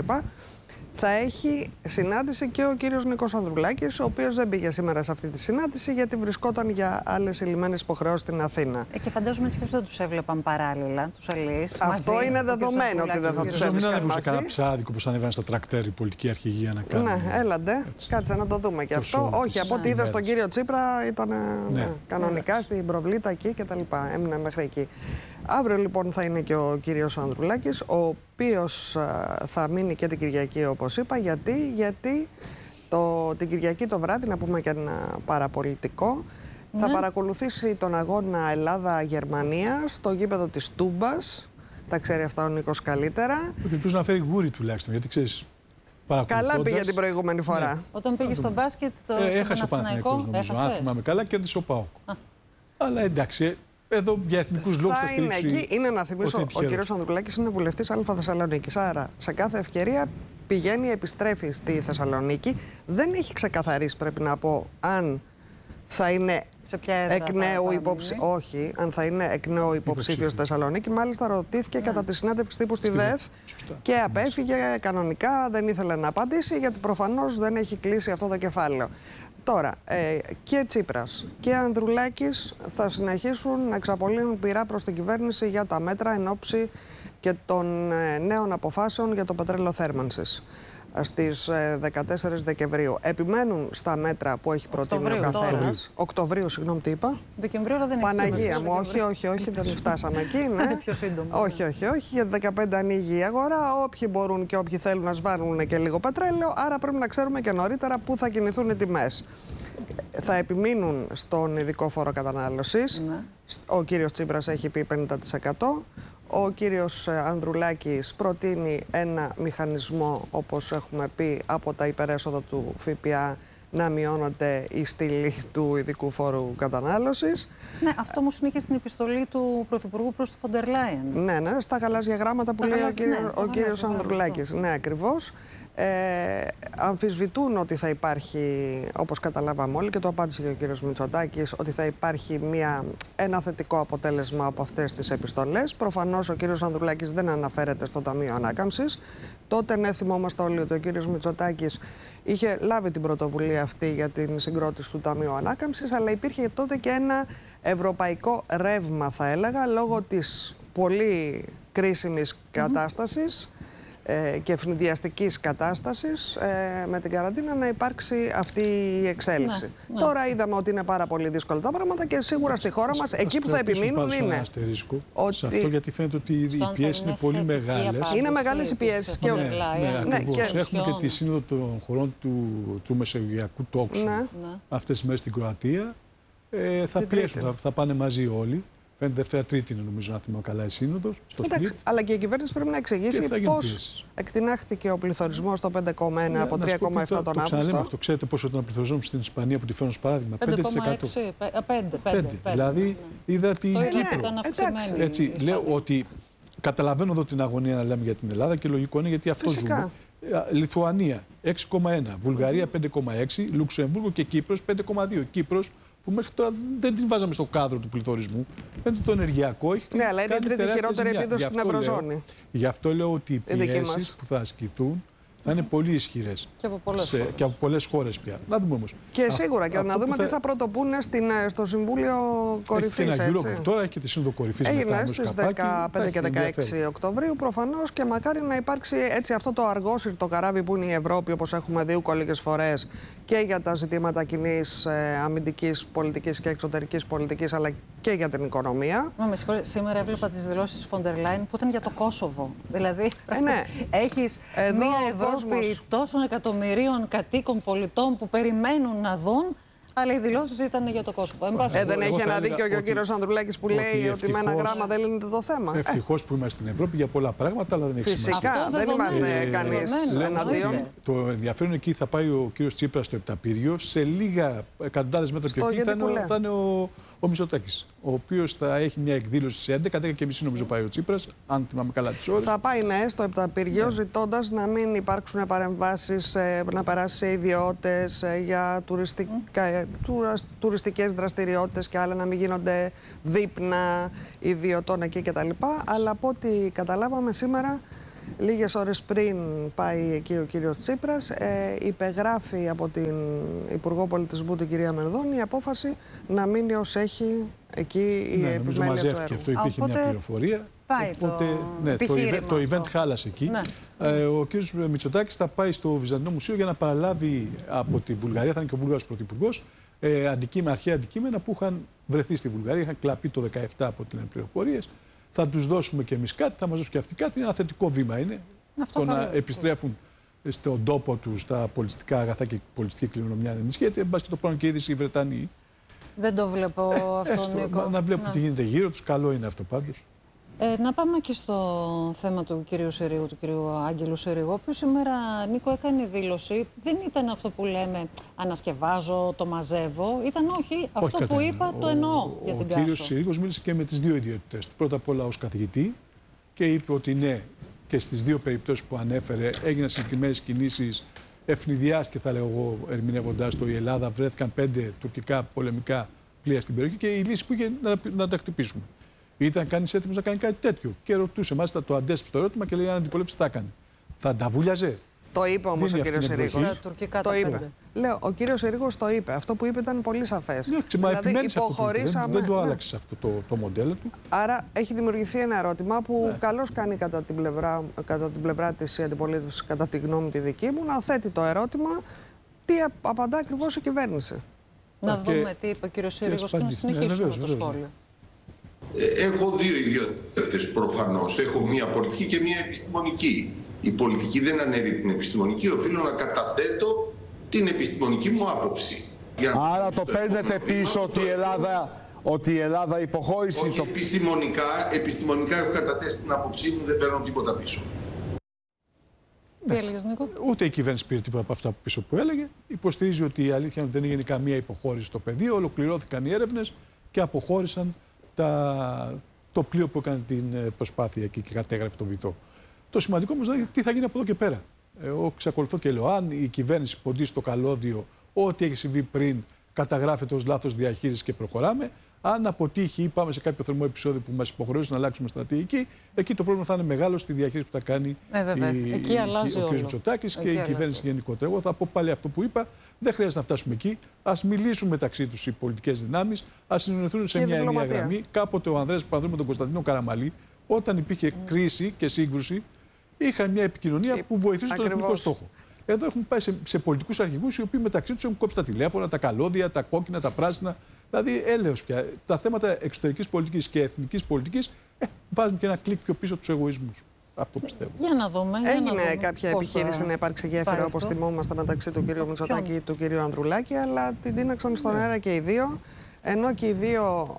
Θα έχει συνάντηση και ο κύριος Νίκος Ανδρουλάκης, ο οποίος δεν πήγε σήμερα σε αυτή τη συνάντηση γιατί βρισκόταν για άλλες ελλημμένες υποχρεώσεις στην Αθήνα. Και φαντάζομαι έτσι και δεν τους έβλεπαν παράλληλα, τους αλλοίς. Αυτό είναι δεδομένο ότι δεν θα τους έβρισκαν μαζί. Δεν κανένα ψάδικο που ανέβαινε στα τρακτέρ η πολιτική αρχηγία να κάνει. Ναι, έλαντε. Κάτσε να το δούμε και αυτό. Όχι, από ό,τι είδα στον κύριο Τσίπρα ήταν κανονικά στην προβλήτα εκεί κτλ. Έμεινε μέχρι εκεί. Αύριο λοιπόν θα είναι και ο κύριος Ανδρουλάκης, ο οποίος θα μείνει και την Κυριακή, όπως είπα. Γιατί την Κυριακή το βράδυ, να πούμε και ένα παραπολιτικό, θα παρακολουθήσει τον αγώνα Ελλάδα-Γερμανία στο γήπεδο της Τούμπας. Τα ξέρει αυτά ο Νίκος καλύτερα. Ελπίζω να φέρει γούρι τουλάχιστον, γιατί ξέρεις. Καλά πήγε την προηγούμενη φορά. Ναι. Όταν πήγε στο μπάσκετ, έχασε ο Παναθηναϊκός, νομίζω. Αν θυμάμαι καλά, κέρδισε ο ΠΑΟΚ. Αλλά εντάξει. Εδώ για εθνικούς λόγους θα στηρίξει. Είναι εκεί. Είναι να θυμίσω, ο κύριος Ανδρουλάκης είναι βουλευτής Α Θεσσαλονίκης. Άρα, σε κάθε ευκαιρία πηγαίνει, επιστρέφει στη Θεσσαλονίκη. Δεν έχει ξεκαθαρίσει, πρέπει να πω, αν θα είναι εκ νέου υποψήφιος. Όχι, αν θα είναι εκ νέου υποψήφιος στη Θεσσαλονίκη. Μάλιστα, ρωτήθηκε κατά τη συνέντευξη τύπου στη ΔΕΘ και απέφυγε κανονικά. Δεν ήθελε να απαντήσει, γιατί προφανώς δεν έχει κλείσει αυτό το κεφάλαιο. Τώρα, και Τσίπρας και Ανδρουλάκης θα συνεχίσουν να εξαπολύουν πειρά προς την κυβέρνηση για τα μέτρα εν ώψη και των νέων αποφάσεων για το πετρέλαιο θέρμανσης στις 14 Δεκεμβρίου. Επιμένουν στα μέτρα που έχει προτείνει ο καθένας. Οκτωβρίου, συγγνώμη, τι είπα. Δεκεμβρίου, δεν έχει Παναγία μου, όχι, δεν φτάσαμε εκεί. Ναι. Πιο σύντομα. Όχι, για 15 ανοίγει η αγορά. Όποιοι μπορούν και όποιοι θέλουν να σβάρουν και λίγο πετρέλαιο. Άρα πρέπει να ξέρουμε και νωρίτερα πού θα κινηθούν οι τιμές. Θα επιμείνουν στον ειδικό φόρο κατανάλωσης. Ναι. Ο κύριος Τσίπρας έχει πει 50%. Ο κύριος Ανδρουλάκης προτείνει ένα μηχανισμό, όπως έχουμε πει, από τα υπερέσοδα του ΦΠΑ να μειώνονται η στήλη του ειδικού φόρου κατανάλωσης. Ναι, αυτό όμως είναι και στην επιστολή του Πρωθυπουργού προς τη Φοντερ Λάιεν. Ναι, στα γαλάζια γράμματα που λέει ο κύριος Ανδρουλάκης. Ναι, ακριβώς. Αμφισβητούν ότι θα υπάρχει, όπως καταλάβαμε όλοι και το απάντησε και ο κύριος Μητσοτάκης, ότι θα υπάρχει ένα θετικό αποτέλεσμα από αυτές τις επιστολές. Προφανώς ο κύριος Ανδρουλάκης δεν αναφέρεται στο Ταμείο Ανάκαμψης. Τότε, ναι, θυμόμαστε όλοι ότι ο κύριος Μητσοτάκης είχε λάβει την πρωτοβουλία αυτή για την συγκρότηση του Ταμείου Ανάκαμψης, αλλά υπήρχε τότε και ένα ευρωπαϊκό ρεύμα, θα έλεγα, λόγω της πολύ κρίσιμης κατάστασης και ευνηδιαστικής κατάστασης με την καραντίνα να υπάρξει αυτή η εξέλιξη. Ναι. Τώρα είδαμε ότι είναι πάρα πολύ δύσκολα τα πράγματα και σίγουρα στη χώρα μας εκεί που θα επιμείνουν είναι. Ένα αστερίσκο σε αυτό, γιατί φαίνεται ότι οι πιέσεις είναι πολύ μεγάλες. Είναι μεγάλες οι πιέσεις. Έχουμε και τη Σύνοδο των χωρών του Μεσογειακού Τόξου αυτές τις μέρες στην Κροατία. Θα πιέσουν, θα πάνε μαζί όλοι. Φαίνεται Δευτέρα-Τρίτη είναι, νομίζω, να θυμάμαι καλά, η Σύνοδος. Αλλά και η κυβέρνηση πρέπει να εξηγήσει πώς εκτινάχθηκε ο πληθωρισμός στο 5,1 από 3,7 τον Αύγουστο. Αυτό ξέρετε πόσο ήταν ο πληθωρισμός στην Ισπανία που τη φέρνω ως παράδειγμα. 5,6. Δηλαδή είδα την Κύπρο. Έτσι, λέω ότι καταλαβαίνω εδώ την αγωνία να λέμε για την Ελλάδα και λογικό είναι γιατί αυτό ζούμε. Λιθουανία 6,1, Βουλγαρία 5,6, Λουξεμβούργο και Κύπρος 5,2. Κύπρος που μέχρι τώρα δεν την βάζαμε στο κάδρο του πληθωρισμού. Φαίνεται το ενεργειακό έχει. Ναι, αλλά είναι η τρίτη χειρότερη επίδοση στην Ευρωζώνη. Γι' αυτό λέω ότι οι πιέσεις που θα ασκηθούν θα είναι πολύ ισχυρές. Και από πολλές χώρες πια. Να δούμε όμως. Και σίγουρα και να δούμε τι θα πρωτοπούν στο Συμβούλιο Κορυφής. Τώρα έχει και τη Σύνοδο Κορυφής. Έγινε στις 15 και 16 Οκτωβρίου προφανώς και μακάρι να υπάρξει έτσι αυτό το αργόσυρτο καράβι που είναι η Ευρώπη, όπως έχουμε δει λίγες φορές και για τα ζητήματα κοινής αμυντικής πολιτικής και εξωτερικής πολιτικής, αλλά και για την οικονομία. Με συγχωρείτε, σήμερα έβλεπα τις δηλώσεις της Φοντερ Λάιεν που ήταν για το Κόσοβο. Δηλαδή, έχεις μια Ευρώπη τόσων εκατομμυρίων κατοίκων πολιτών που περιμένουν να δουν, αλλά οι δηλώσεις ήταν για το Κόσοβο. Δεν έχει ένα δίκιο και ο κύριος Ανδρουλάκης που λέει ότι με ένα γράμμα δεν λύνεται το θέμα. Ευτυχώς που είμαστε στην Ευρώπη για πολλά πράγματα, αλλά δεν έχει σημασία. Φυσικά, δεν είμαστε κανείς εναντίον. Το ενδιαφέρον εκεί θα πάει ο κύριος Τσίπρας στο Επταπύριο. Σε λίγα εκατοντάδες μέτρα πιο εκεί θα είναι ο Μητσοτάκης, ο οποίος θα έχει μια εκδήλωση σε 11:30 νομίζω πάει ο Τσίπρας, αν θυμάμαι καλά τις ώρες. Θα πάει στο Επταπύριο ζητώντας να μην υπάρξουν παρεμβάσεις, να περάσει σε ιδιώτες για τουριστικά τουριστικές δραστηριότητες και άλλα να μην γίνονται δείπνα ιδιωτών εκεί κτλ. Αλλά από ό,τι καταλάβαμε σήμερα, λίγες ώρες πριν πάει εκεί ο κύριος Τσίπρας, υπεγράφει από την Υπουργό Πολιτισμού, την κυρία Μενδώνη, η απόφαση να μείνει ως έχει εκεί η επιμέλεια του έργου. Αυτό υπήρχε μια πληροφορία. Πάει το event χάλασε εκεί. Ναι. Ο κύριος Μητσοτάκης θα πάει στο Βυζαντινό Μουσείο για να παραλάβει από τη Βουλγαρία, θα είναι και ο Βούλγαρος Πρωθυπουργός, αρχαία αντικείμενα που είχαν βρεθεί στη Βουλγαρία, είχαν κλαπεί το 2017 από την πληροφορίες. Θα τους δώσουμε και εμείς κάτι, θα μας δώσουν και αυτοί κάτι. Είναι ένα θετικό βήμα είναι. Το να επιστρέφουν στον τόπο τους τα πολιτιστικά αγαθά και η πολιτιστική κληρονομιά να ενισχύεται. Εν πάση και το πρώτο και είδηση οι Βρετανοί. Δεν το βλέπω αυτό, Νίκο. Να βλέπουν τι γίνεται γύρω τους. Καλό είναι αυτό πάντως. Να πάμε και στο θέμα του κυρίου Συρίγου, του κυρίου Άγγελου Συρίγου, ο οποίος σήμερα, Νίκο, έκανε δήλωση. Δεν ήταν αυτό που λέμε ανασκευάζω, το μαζεύω. Ήταν όχι, αυτό που είπα το εννοώ για την Κάσο. Ο κύριος Συρίγος μίλησε και με τις δύο ιδιότητες του. Πρώτα απ' όλα ως καθηγητή και είπε ότι ναι, και στις δύο περιπτώσεις που ανέφερε έγιναν συγκεκριμένες κινήσεις ευνηδιάς και θα λέω εγώ ερμηνεύοντας το η Ελλάδα βρέθηκαν 5 τουρκικά πολεμικά πλοία στην περιοχή και η λύση που είχε να τα χτυπήσουμε. Ήταν κανείς έτοιμος να κάνει κάτι τέτοιο. Και ρωτούσε, μάλιστα το αντέστρεψε το ερώτημα και λέει: αν αντιπολέψει, τα έκανε. Θα τα βούλιαζε. Το είπε όμως ο κύριος Συρίγος. Το είπε. Λέω, ο κύριος Συρίγος το είπε. Αυτό που είπε ήταν πολύ σαφές. Δηλαδή, υποχωρήσαμε. Δεν το άλλαξε αυτό το μοντέλο του. Άρα έχει δημιουργηθεί ένα ερώτημα που καλώς κάνει κατά την πλευρά της αντιπολίτευσης, κατά τη γνώμη τη δική μου, να θέτει το ερώτημα τι απαντά ακριβώς η κυβέρνηση. Να δούμε τι είπε ο κύριος Συρίγος και να συνεχίσουμε το σχόλιο. Έχω δύο ιδιότητες προφανώς. Έχω μία πολιτική και μία επιστημονική. Η πολιτική δεν αναιρεί την επιστημονική. Οφείλω να καταθέτω την επιστημονική μου άποψη. Άρα το παίρνετε πίσω ότι η Ελλάδα υποχώρησε. Όχι, επιστημονικά έχω καταθέσει την άποψή μου, δεν παίρνω τίποτα πίσω. Τι έλεγες, Νίκο? Ούτε η κυβέρνηση πήρε τίποτα από αυτά πίσω που έλεγε. Υποστηρίζει ότι η αλήθεια είναι ότι δεν έγινε καμία υποχώρηση στο πεδίο. Ολοκληρώθηκαν οι έρευνες και αποχώρησαν το πλοίο που έκανε την προσπάθεια εκεί και κατέγραφε το βυθό. Το σημαντικό όμως είναι τι θα γίνει από εδώ και πέρα. Εγώ εξακολουθώ και λέω: αν η κυβέρνηση ποντίσει στο καλώδιο ό,τι έχει συμβεί πριν, καταγράφεται ως λάθος διαχείριση και προχωράμε. Αν αποτύχει ή πάμε σε κάποιο θερμό επεισόδιο που μας υποχρεώσει να αλλάξουμε στρατηγική, εκεί το πρόβλημα θα είναι μεγάλο στη διαχείριση που θα κάνει ο κ. Μητσοτάκης και η κυβέρνηση γενικότερα. Εγώ θα πω πάλι αυτό που είπα: δεν χρειάζεται να φτάσουμε εκεί. Ας μιλήσουν μεταξύ τους οι πολιτικές δυνάμεις, ας συνεννοηθούν σε μια ενιαία γραμμή. Κάποτε ο Ανδρέας Παπανδρέου με τον Κωνσταντίνο Καραμαλή, όταν υπήρχε κρίση και σύγκρουση, είχαν μια επικοινωνία που βοηθούσε τον εθνικό στόχο. Εδώ έχουμε πάει σε πολιτικούς αρχηγούς οι οποίοι μεταξύ τους έχουν κόψει τα τηλέφωνα, τα καλώδια, τα κόκκινα, τα πράσινα. Δηλαδή, έλεος πια. Τα θέματα εξωτερικής πολιτικής και εθνικής πολιτικής βάζουν και ένα κλικ πιο πίσω τους εγωισμούς. Αυτό πιστεύω. Για να δούμε. Έγινε κάποια επιχείρηση να υπάρξει γέφυρα, όπως θυμόμαστε, μεταξύ του κ. Μητσοτάκη και του κ. Ανδρουλάκη, αλλά την τίναξαν στον αέρα και οι δύο. Ενώ και οι δύο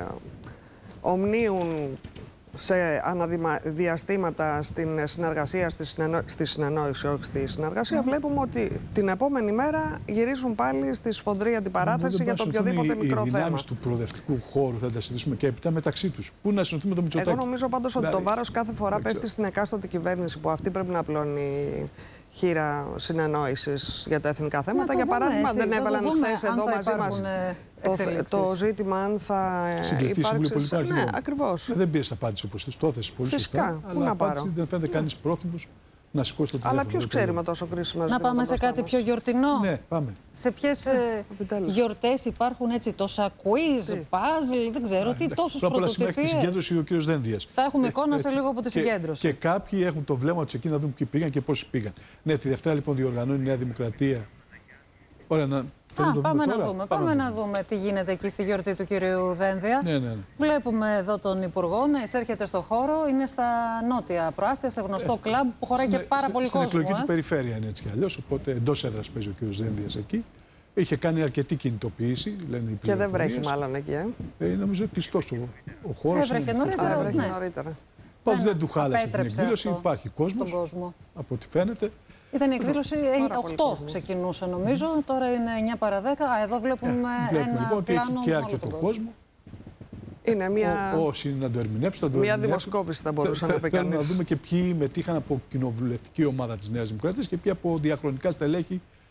ομνίουν σε αναδιαστήματα στην συνεργασία, στη συνεννόηση, όχι στη συνεργασία, βλέπουμε ότι την επόμενη μέρα γυρίζουν πάλι στη σφοδρή αντιπαράθεση για το οποιοδήποτε μικρό θέμα. Οι δυνάμεις του προοδευτικού χώρου θα τα συζητήσουμε και έπειτα μεταξύ τους. Πού να συνοηθούμε το Μητσοτάκη. Εγώ νομίζω πάντως ότι το βάρος κάθε φορά πέφτει στην εκάστοτε κυβέρνηση, που αυτή πρέπει να απλώνει χείρα συνεννόησης για τα εθνικά θέματα. Για παράδειγμα, δεν έβαλαν χθες εδώ μαζί μας το ζήτημα αν θα υπάρξει. Ναι, ακριβώς. Δεν πήρες απάντηση όπως θες, το έθεσες πολύ σωστά. Πού να πάρω. Δεν φαίνεται κανείς πρόθυμος να σηκώσει το τηλέφωνο. Αλλά ποιος ξέρει με τόσο κρίσιμα ζητήματα. Να πάμε σε κάτι πιο γιορτινό. Ναι, πάμε. Σε ποιες γιορτές υπάρχουν έτσι τόσα quiz, puzzle, δεν ξέρω τι, τόσους πρωτοτυπίες. Πρώτα απ' όλα τη συγκέντρωση ο κύριος Δένδιας. Θα έχουμε εικόνα σε λίγο από τη συγκέντρωση. Και κάποιοι έχουν το βλέμμα τους εκεί να δουν ποιοι πήγαν και πόσοι πήγαν. Ναι, τη Δευτέρα λοιπόν διοργανώνει η Νέα Δημοκρατία. Ωραία, Πάμε να δούμε τι γίνεται εκεί στη γιορτή του κυρίου Δένδια. Ναι. Βλέπουμε εδώ τον Υπουργό να εισέρχεται στο χώρο. Είναι στα νότια προάστια, σε γνωστό κλαμπ που χωράει και πάρα πολύ κόσμο. Στην εκλογική του περιφέρεια είναι έτσι κι αλλιώς. Οπότε εντός έδρας παίζει ο κύριος Δένδιας εκεί. Είχε κάνει αρκετή κινητοποίηση, λένε οι πληροφορίες. Και δεν βρέχει μάλλον εκεί, νομίζω κλειστός ο χώρος. Έβρεχε νωρίτερα. Πώς δεν του χάλασε την εκδήλωση, υπάρχει κόσμος, από ό,τι φαίνεται. Ήταν η εκδήλωση 8 ξεκινούσε νομίζω, τώρα είναι 9 παρα 10. Εδώ βλέπουμε ένα λοιπόν, πλάνο έχει και αρκετό κόσμο. Είναι μια... Όσοι να το ερμηνεύσουν, μια δημοσκόπηση θα μπορούσε να πει κανείς. Να δούμε και ποιοι μετήχαν από κοινοβουλευτική ομάδα της Νέας Δημοκρατίας και ποιοι από διαχρονικά στελέχη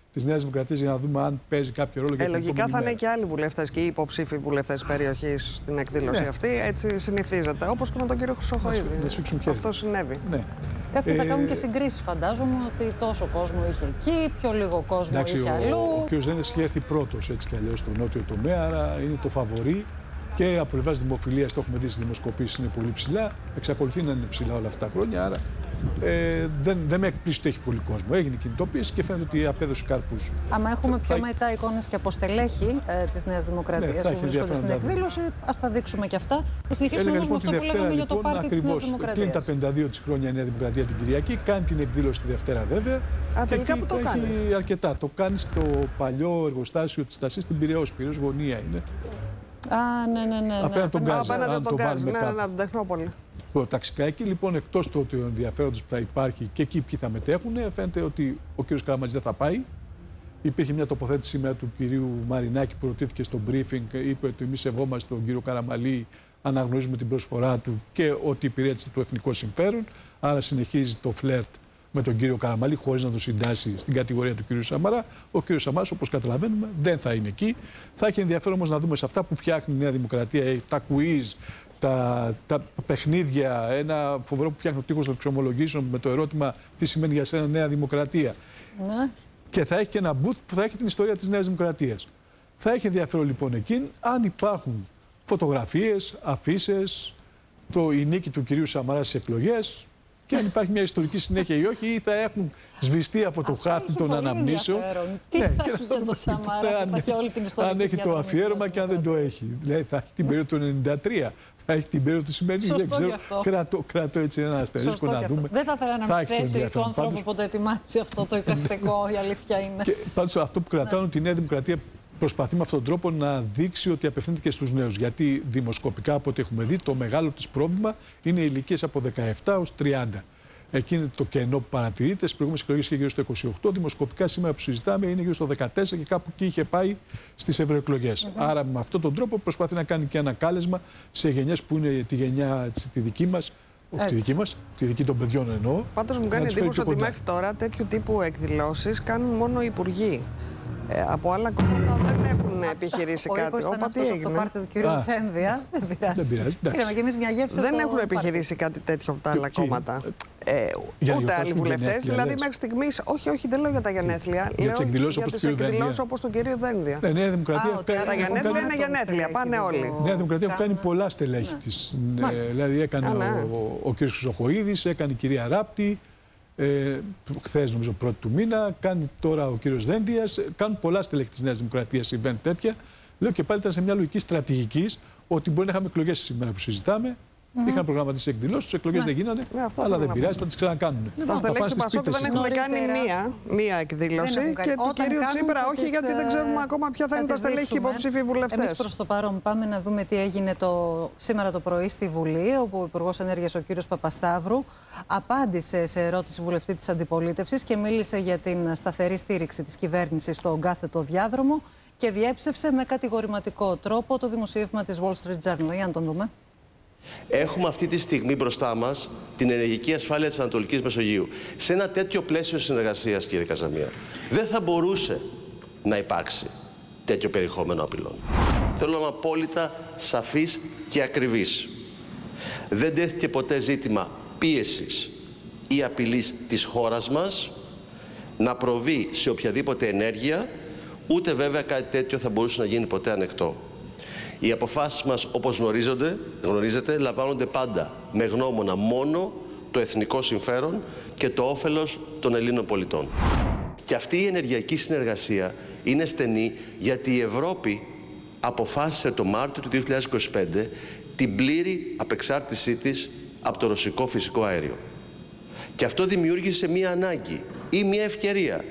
της Νέας Δημοκρατίας για να δούμε αν παίζει κάποιο ρόλο. Λογικά θα είναι και άλλοι βουλευτές και οι υποψήφοι βουλευτές περιοχής στην εκδήλωση αυτή. Έτσι συνηθίζεται. Όπως και με τον κύριο Χρυσοχοΐδη. Αυτό συνέβη. Ναι. Κάποιοι θα κάνουν και συγκρίσεις, φαντάζομαι, ότι τόσο κόσμο είχε εκεί, πιο λίγο κόσμο είχε αλλού. Ο κ. Δένδιας είχε έρθει πρώτος έτσι κι αλλιώς στο νότιο τομέα, άρα είναι το φαβορί. Και από πλευράς δημοφιλίας, το έχουμε δει στις δημοσκοπήσεις, είναι πολύ ψηλά. Εξακολουθεί να είναι ψηλά όλα αυτά τα χρόνια. Άρα δεν με εκπλήσει ότι έχει πολύ κόσμο. Έγινε κινητοποίηση και φαίνεται ότι απέδωσε καρπούς. Άμα έχουμε πιο μετά εικόνες και από στελέχη της Νέας Δημοκρατίας που βρίσκονται στην εκδήλωση, ας τα δείξουμε και αυτά. Θα συνεχίσουμε όμως με αυτό που λέγαμε για το πάρτι της Νέας Δημοκρατίας. Κλείνει τα 52 της χρόνια η Νέα Δημοκρατία την Κυριακή. Κάνει την εκδήλωση τη Δευτέρα βέβαια. Τελικά που το κάνει. Έχει αρκετά. Το κάνει στο παλιό εργοστάσιο της Στασής στην Πειραιώς. Πειραιώς γωνία είναι. Ναι. Απέναντι τον Γκάζ. Απέναντι τον Γκάζ, ναι, την Τεχνόπολη. Ταξικά εκεί λοιπόν, εκτός του ενδιαφέροντος που θα υπάρχει και εκεί ποιοι θα μετέχουν, φαίνεται ότι ο κ. Καραμανλής δεν θα πάει. Υπήρχε μια τοποθέτηση σήμερα του κυρίου Μαρινάκη που ρωτήθηκε στο briefing, είπε ότι εμείς σεβόμαστε τον κύριο Καραμανλή, αναγνωρίζουμε την προσφορά του και ότι υπηρέτησε το εθνικό συμφέρον. Άρα συνεχίζει το φλερτ με τον κύριο Καραμανλή χωρίς να το συντάσει στην κατηγορία του κύριου Σαμαρά. Ο κύριος Σαμαράς, όπως καταλαβαίνουμε, δεν θα είναι εκεί. Θα έχει ενδιαφέρον όμως να δούμε σε αυτά που φτιάχνει η Νέα Δημοκρατία, τα quiz, τα παιχνίδια, ένα φοβερό που φτιάχνει ο τείχος λεξομολογήσεων με το ερώτημα τι σημαίνει για σένα Νέα Δημοκρατία. Ναι. Και θα έχει και ένα booth που θα έχει την ιστορία της Νέας Δημοκρατίας. Θα έχει ενδιαφέρον λοιπόν εκεί αν υπάρχουν φωτογραφίες, αφίσες, η νίκη του κυρίου Σαμαρά στις εκλογές και αν υπάρχει μια ιστορική συνέχεια ή όχι, ή θα έχουν σβηστεί από το χάρτη των αναμνήσεων. Τι θα έχει για το Σαμαρά, θα έχει όλη την ιστορία. Αν έχει το αφιέρωμα και αν δεν το έχει. Δηλαδή θα έχει την περίοδο του 1993, θα έχει την περίοδο του σημερινή. Δεν ξέρω. Κρατώ έτσι ένα αστερίσκο να δούμε. Δεν θα ήθελα να μην θέσει του ανθρώπου που το ετοιμάσει αυτό το εικαστικό, η αλήθεια είναι. Πάντως αυτό που κρατάω ότι η Νέα Δημοκρατία προσπαθεί με αυτόν τον τρόπο να δείξει ότι απευθύνεται και στους νέους. Γιατί δημοσκοπικά, από ό,τι έχουμε δει, το μεγάλο της πρόβλημα είναι οι ηλικίες από 17 ως 30. Εκεί είναι το κενό που παρατηρείται. Στις προηγούμενες εκλογές είχε γύρω στο 28. Δημοσκοπικά σήμερα που συζητάμε είναι γύρω στο 14 και κάπου εκεί είχε πάει στις ευρωεκλογές. Άρα με αυτόν τον τρόπο προσπαθεί να κάνει και ένα κάλεσμα σε γενιές που είναι τη γενιά τη δική μας. Όχι τη δική μας, τη δική των παιδιών εννοώ. Πάντως μου κάνει εντύπωση ότι μέχρι τώρα τέτοιου τύπου εκδηλώσεις κάνουν μόνο οι υπουργοί. Από άλλα κόμματα δεν έχουν επιχειρήσει κάτι. Τι έγινε. Το πάρτι του κυρίου Δένδια. Δεν πειράζει. Πήραμε και εμείς μια γεύση. Δεν έχουν επιχειρήσει κάτι τέτοιο από τα άλλα κόμματα. Ούτε άλλοι βουλευτές. Δηλαδή μέχρι στιγμής. Όχι, δεν λέω για τα γενέθλια. Για τις εκδηλώσεις όπως του κυρίου Δένδια. Τα γενέθλια είναι γενέθλια. Πάνε όλοι. Η Νέα Δημοκρατία που κάνει πολλά στελέχη της. Δηλαδή έκανε ο κ. Χρυσοχοΐδης, έκανε η κυρία Ράπτη. Χθες, νομίζω, πρώτη του μήνα, κάνει τώρα ο κύριος Δένδιας. Κάνουν πολλά στελέχη της Νέας Δημοκρατίας event τέτοια. Λέω και πάλι ήταν σε μια λογική στρατηγικής ότι μπορεί να είχαμε εκλογές σήμερα που συζητάμε. Είχαν προγραμματίσει εκδηλώσεις, εκλογές δεν γίνανε. Αλλά δεν πειράζει, θα τις ξανακάνουν. Τα στελέχη του Πασόκ δεν έχουμε κάνει μία εκδήλωση και του κυρίου Τσίπρα όχι, γιατί δεν ξέρουμε ακόμα ποια θα είναι τα στελέχη και υποψήφοι βουλευτές. Εμείς προς το παρόν πάμε να δούμε τι έγινε σήμερα το πρωί στη Βουλή, όπου ο Υπουργός Ενέργειας, ο κύριος Παπασταύρου, απάντησε σε ερώτηση βουλευτή της Αντιπολίτευσης και μίλησε για την σταθερή στήριξη της κυβέρνησης στον κάθετο διάδρομο και διέψευσε με κατηγορηματικό τρόπο το δημοσίευμα της Wall Street Journal. Για να τον δούμε. Έχουμε αυτή τη στιγμή μπροστά μας την ενεργειακή ασφάλεια της Ανατολικής Μεσογείου. Σε ένα τέτοιο πλαίσιο συνεργασίας, κύριε Καζαμία, δεν θα μπορούσε να υπάρξει τέτοιο περιεχόμενο απειλών. Θέλω να είμαι απόλυτα σαφής και ακριβής. Δεν τέθηκε ποτέ ζήτημα πίεσης ή απειλής της χώρας μας να προβεί σε οποιαδήποτε ενέργεια, ούτε βέβαια κάτι τέτοιο θα μπορούσε να γίνει ποτέ ανεκτό. Οι αποφάσεις μας, όπως γνωρίζετε, λαμβάνονται πάντα με γνώμονα μόνο το εθνικό συμφέρον και το όφελος των Ελλήνων πολιτών. Και αυτή η ενεργειακή συνεργασία είναι στενή γιατί η Ευρώπη αποφάσισε το Μάρτιο του 2025 την πλήρη απεξάρτησή της από το ρωσικό φυσικό αέριο. Και αυτό δημιούργησε μία ανάγκη ή μία ευκαιρία.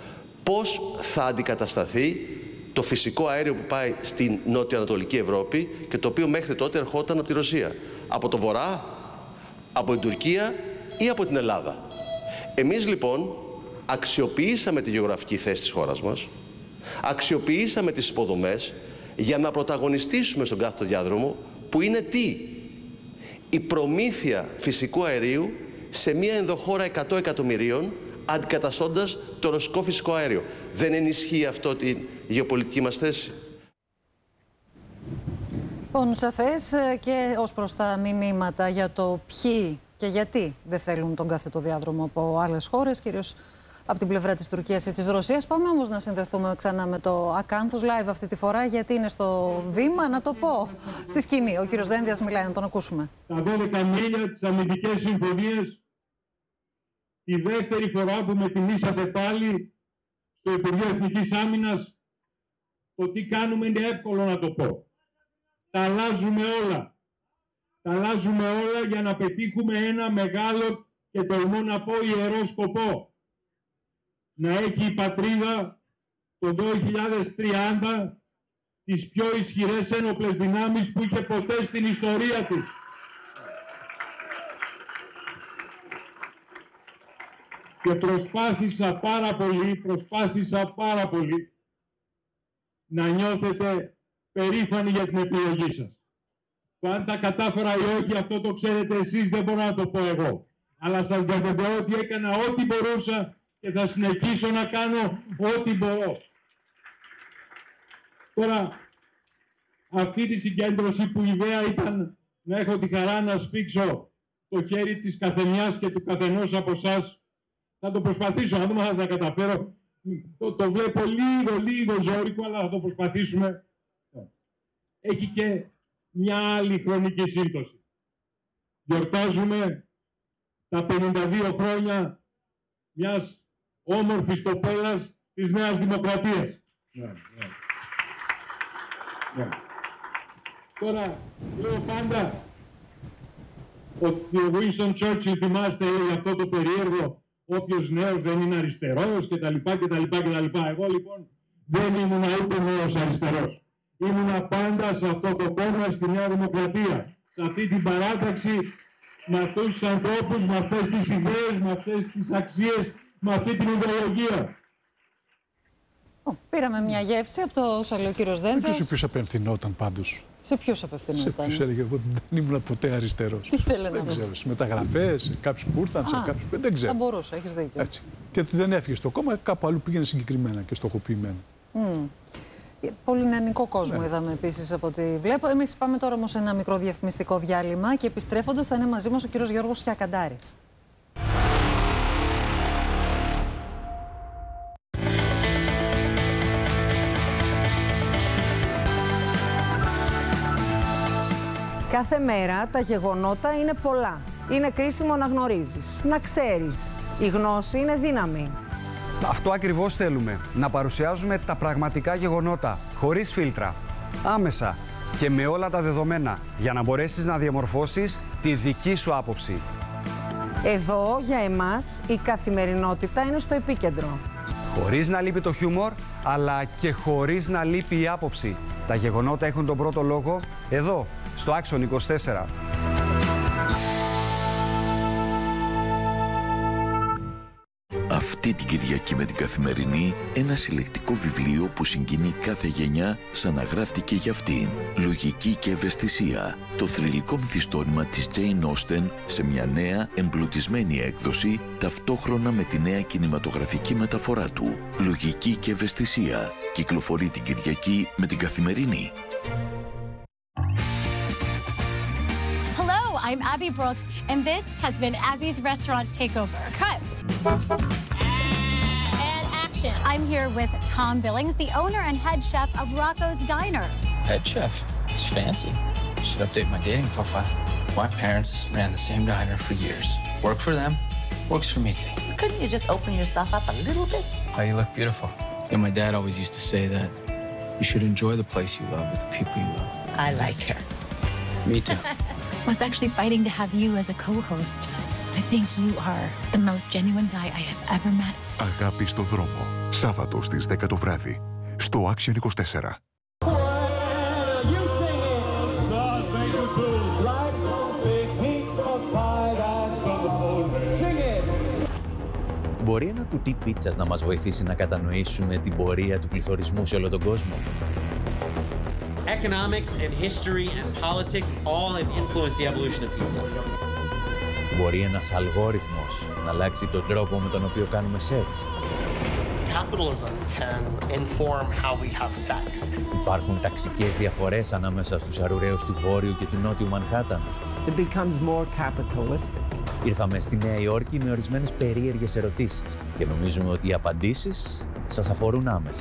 Πώς θα αντικατασταθεί το φυσικό αέριο που πάει στην νότιο-ανατολική Ευρώπη και το οποίο μέχρι τότε ερχόταν από τη Ρωσία. Από το Βορρά, από την Τουρκία ή από την Ελλάδα. Εμείς λοιπόν αξιοποιήσαμε τη γεωγραφική θέση της χώρας μας, αξιοποιήσαμε τις υποδομές για να πρωταγωνιστήσουμε στον κάθετο διάδρομο που είναι τι? Η προμήθεια φυσικού αερίου σε μια ενδοχώρα 100 εκατομμυρίων αντικαταστώντας το ρωσικό φυσικό αέριο. Δεν ενισχύει αυτό τη γεωπολιτική μας θέση? Λοιπόν, σαφές και ως προς τα μηνύματα για το ποιοι και γιατί δεν θέλουν τον κάθετο διάδρομο από άλλες χώρες, κυρίως από την πλευρά της Τουρκίας ή της Ρωσίας. Πάμε όμως να συνδεθούμε ξανά με το Ακάνθους live αυτή τη φορά, γιατί είναι στο βήμα, να το πω, στη σκηνή. Ο κύριος Δένδιας μιλάει, να τον ακούσουμε. Τα 12 μίλια της αμυντικές συμφωνίες, τη δεύτερη φορά που με τιμήσατε πάλι στο Υπουργείο Εθνικής Άμυνας, το τι κάνουμε είναι εύκολο να το πω. Τα αλλάζουμε όλα. Τα αλλάζουμε όλα για να πετύχουμε ένα μεγάλο και τολμώ να πω ιερό σκοπό. Να έχει η πατρίδα το 2030 τις πιο ισχυρές ένοπλες δυνάμεις που είχε ποτέ στην ιστορία της. Και προσπάθησα πάρα πολύ να νιώθετε περήφανοι για την επιλογή σας. Το αν τα κατάφερα ή όχι, αυτό το ξέρετε εσείς, δεν μπορώ να το πω εγώ. Αλλά σας διαβεβαιώ ότι έκανα ό,τι μπορούσα και θα συνεχίσω να κάνω ό,τι μπορώ. Τώρα, αυτή τη συγκέντρωση που η ιδέα ήταν να έχω τη χαρά να σφίξω το χέρι της καθεμιάς και του καθενός από εσάς, θα το προσπαθήσω, να δούμε αν θα τα καταφέρω. Το βλέπω λίγο ζώρικο, αλλά θα το προσπαθήσουμε. Έχει και μια άλλη χρονική σύμπτωση. Γιορτάζουμε τα 52 χρόνια μιας όμορφης κοπέλας της Νέας Δημοκρατίας. Τώρα, λέω πάντα ότι ο Winston Churchill, θυμάστε, λέει αυτό το περίεργο, όποιος νέος δεν είναι αριστερός κτλ. Εγώ λοιπόν δεν ήμουν ούτε νέος αριστερός. Ήμουνα πάντα σε αυτό το κόμμα, στη Νέα Δημοκρατία, σε αυτή την παράταξη, με αυτούς τους ανθρώπους, με αυτές τις ιδέες, με αυτές τις αξίες, με αυτή την ιδεολογία. Πήραμε μια γεύση από το όσα λέει ο κύριος Δένδιας. Σε ποιους απευθυνόταν πάντως? Σε ποιους απευθυνόταν? Σε ποιους έλεγε, εγώ δεν ήμουν ποτέ αριστερός. Τι θέλει να Δεν ξέρω, στις μεταγραφές, σε κάποιους που ήρθαν, σε κάποιους που δεν ξέρω. Θα μπορούσε, έχεις δίκιο. Έτσι. Και δεν έφυγε στο κόμμα, κάπου αλλού πήγαινε συγκεκριμένα και στοχοποιημένα. Πολύ νεανικό κόσμο είδαμε επίσης από ό,τι βλέπω. Εμείς πάμε τώρα όμως σε ένα μικρό διαφημιστικό διάλειμμα και επιστρέφοντας θα είναι μαζί μας ο κύριος Γιώργος Χιακαντάρης. Κάθε μέρα τα γεγονότα είναι πολλά. Είναι κρίσιμο να γνωρίζεις, να ξέρεις. Η γνώση είναι δύναμη. Αυτό ακριβώς θέλουμε. Να παρουσιάζουμε τα πραγματικά γεγονότα, χωρίς φίλτρα, άμεσα και με όλα τα δεδομένα, για να μπορέσεις να διαμορφώσεις τη δική σου άποψη. Εδώ, για εμάς, η καθημερινότητα είναι στο επίκεντρο. Χωρίς να λείπει το χιούμορ, αλλά και χωρίς να λείπει η άποψη. Τα γεγονότα έχουν τον πρώτο λόγο εδώ, στο Άξον 24. Αυτή την Κυριακή με την Καθημερινή, ένα συλλεκτικό βιβλίο που συγκινεί κάθε γενιά σαν να γράφτηκε για αυτήν. Λογική και ευαισθησία. Το θρυλικό μυθιστόρημα της Jane Austen σε μια νέα, εμπλουτισμένη έκδοση, ταυτόχρονα με τη νέα κινηματογραφική μεταφορά του. Λογική και ευαισθησία. Κυκλοφορεί την Κυριακή με την Καθημερινή. I'm Abby Brooks, and this has been Abby's Restaurant Takeover. Cut! And action. I'm here with Tom Billings, the owner and head chef of Rocco's Diner. Head chef? It's fancy. Should update my dating profile. My parents ran the same diner for years. Worked for them, works for me too. Couldn't you just open yourself up a little bit? Oh, you look beautiful. Yeah, my dad always used to say that you should enjoy the place you love with the people you love. I like her. Me too. I was actually fighting to have you as a co-host. I think you are the most genuine guy I have ever met. Αγάπη στο δρόμο. Σάββατο στις 10 το βράδυ. Στο Action 24. Μπορεί ένα κουτί πίτσας να μας βοηθήσει να κατανοήσουμε την πορεία του πληθωρισμού σε όλο τον κόσμο? Economics and history and politics all have influenced the evolution of pizza. Μπορεί ένας αλγόριθμος να αλλάξει τον τρόπο με τον οποίο κάνουμε σεξ? capitalism can inform how we have sex. Υπάρχουν ταξικές διαφορές ανάμεσα στους αρουραίους του Βόρειου και του Νότιου Μανχάταν. It becomes more capitalistic. Ήρθαμε στη Νέα Υόρκη με ορισμένες περίεργες ερωτήσεις και νομίζουμε ότι οι απαντήσεις σας αφορούν άμεσα.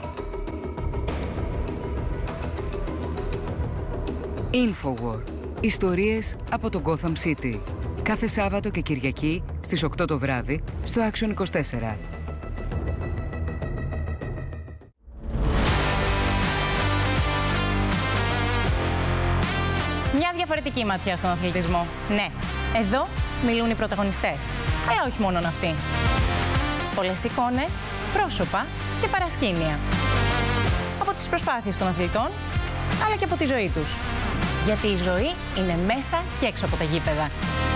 Infowar. Ιστορίες από το Gotham City. Κάθε Σάββατο και Κυριακή στις 8 το βράδυ στο Action 24. Μια διαφορετική ματιά στον αθλητισμό. Ναι, εδώ μιλούν οι πρωταγωνιστές. Όχι μόνον αυτοί. Πολλές εικόνες, πρόσωπα και παρασκήνια. Από τις προσπάθειες των αθλητών, αλλά και από τη ζωή τους. Γιατί η ζωή είναι μέσα και έξω από τα γήπεδα.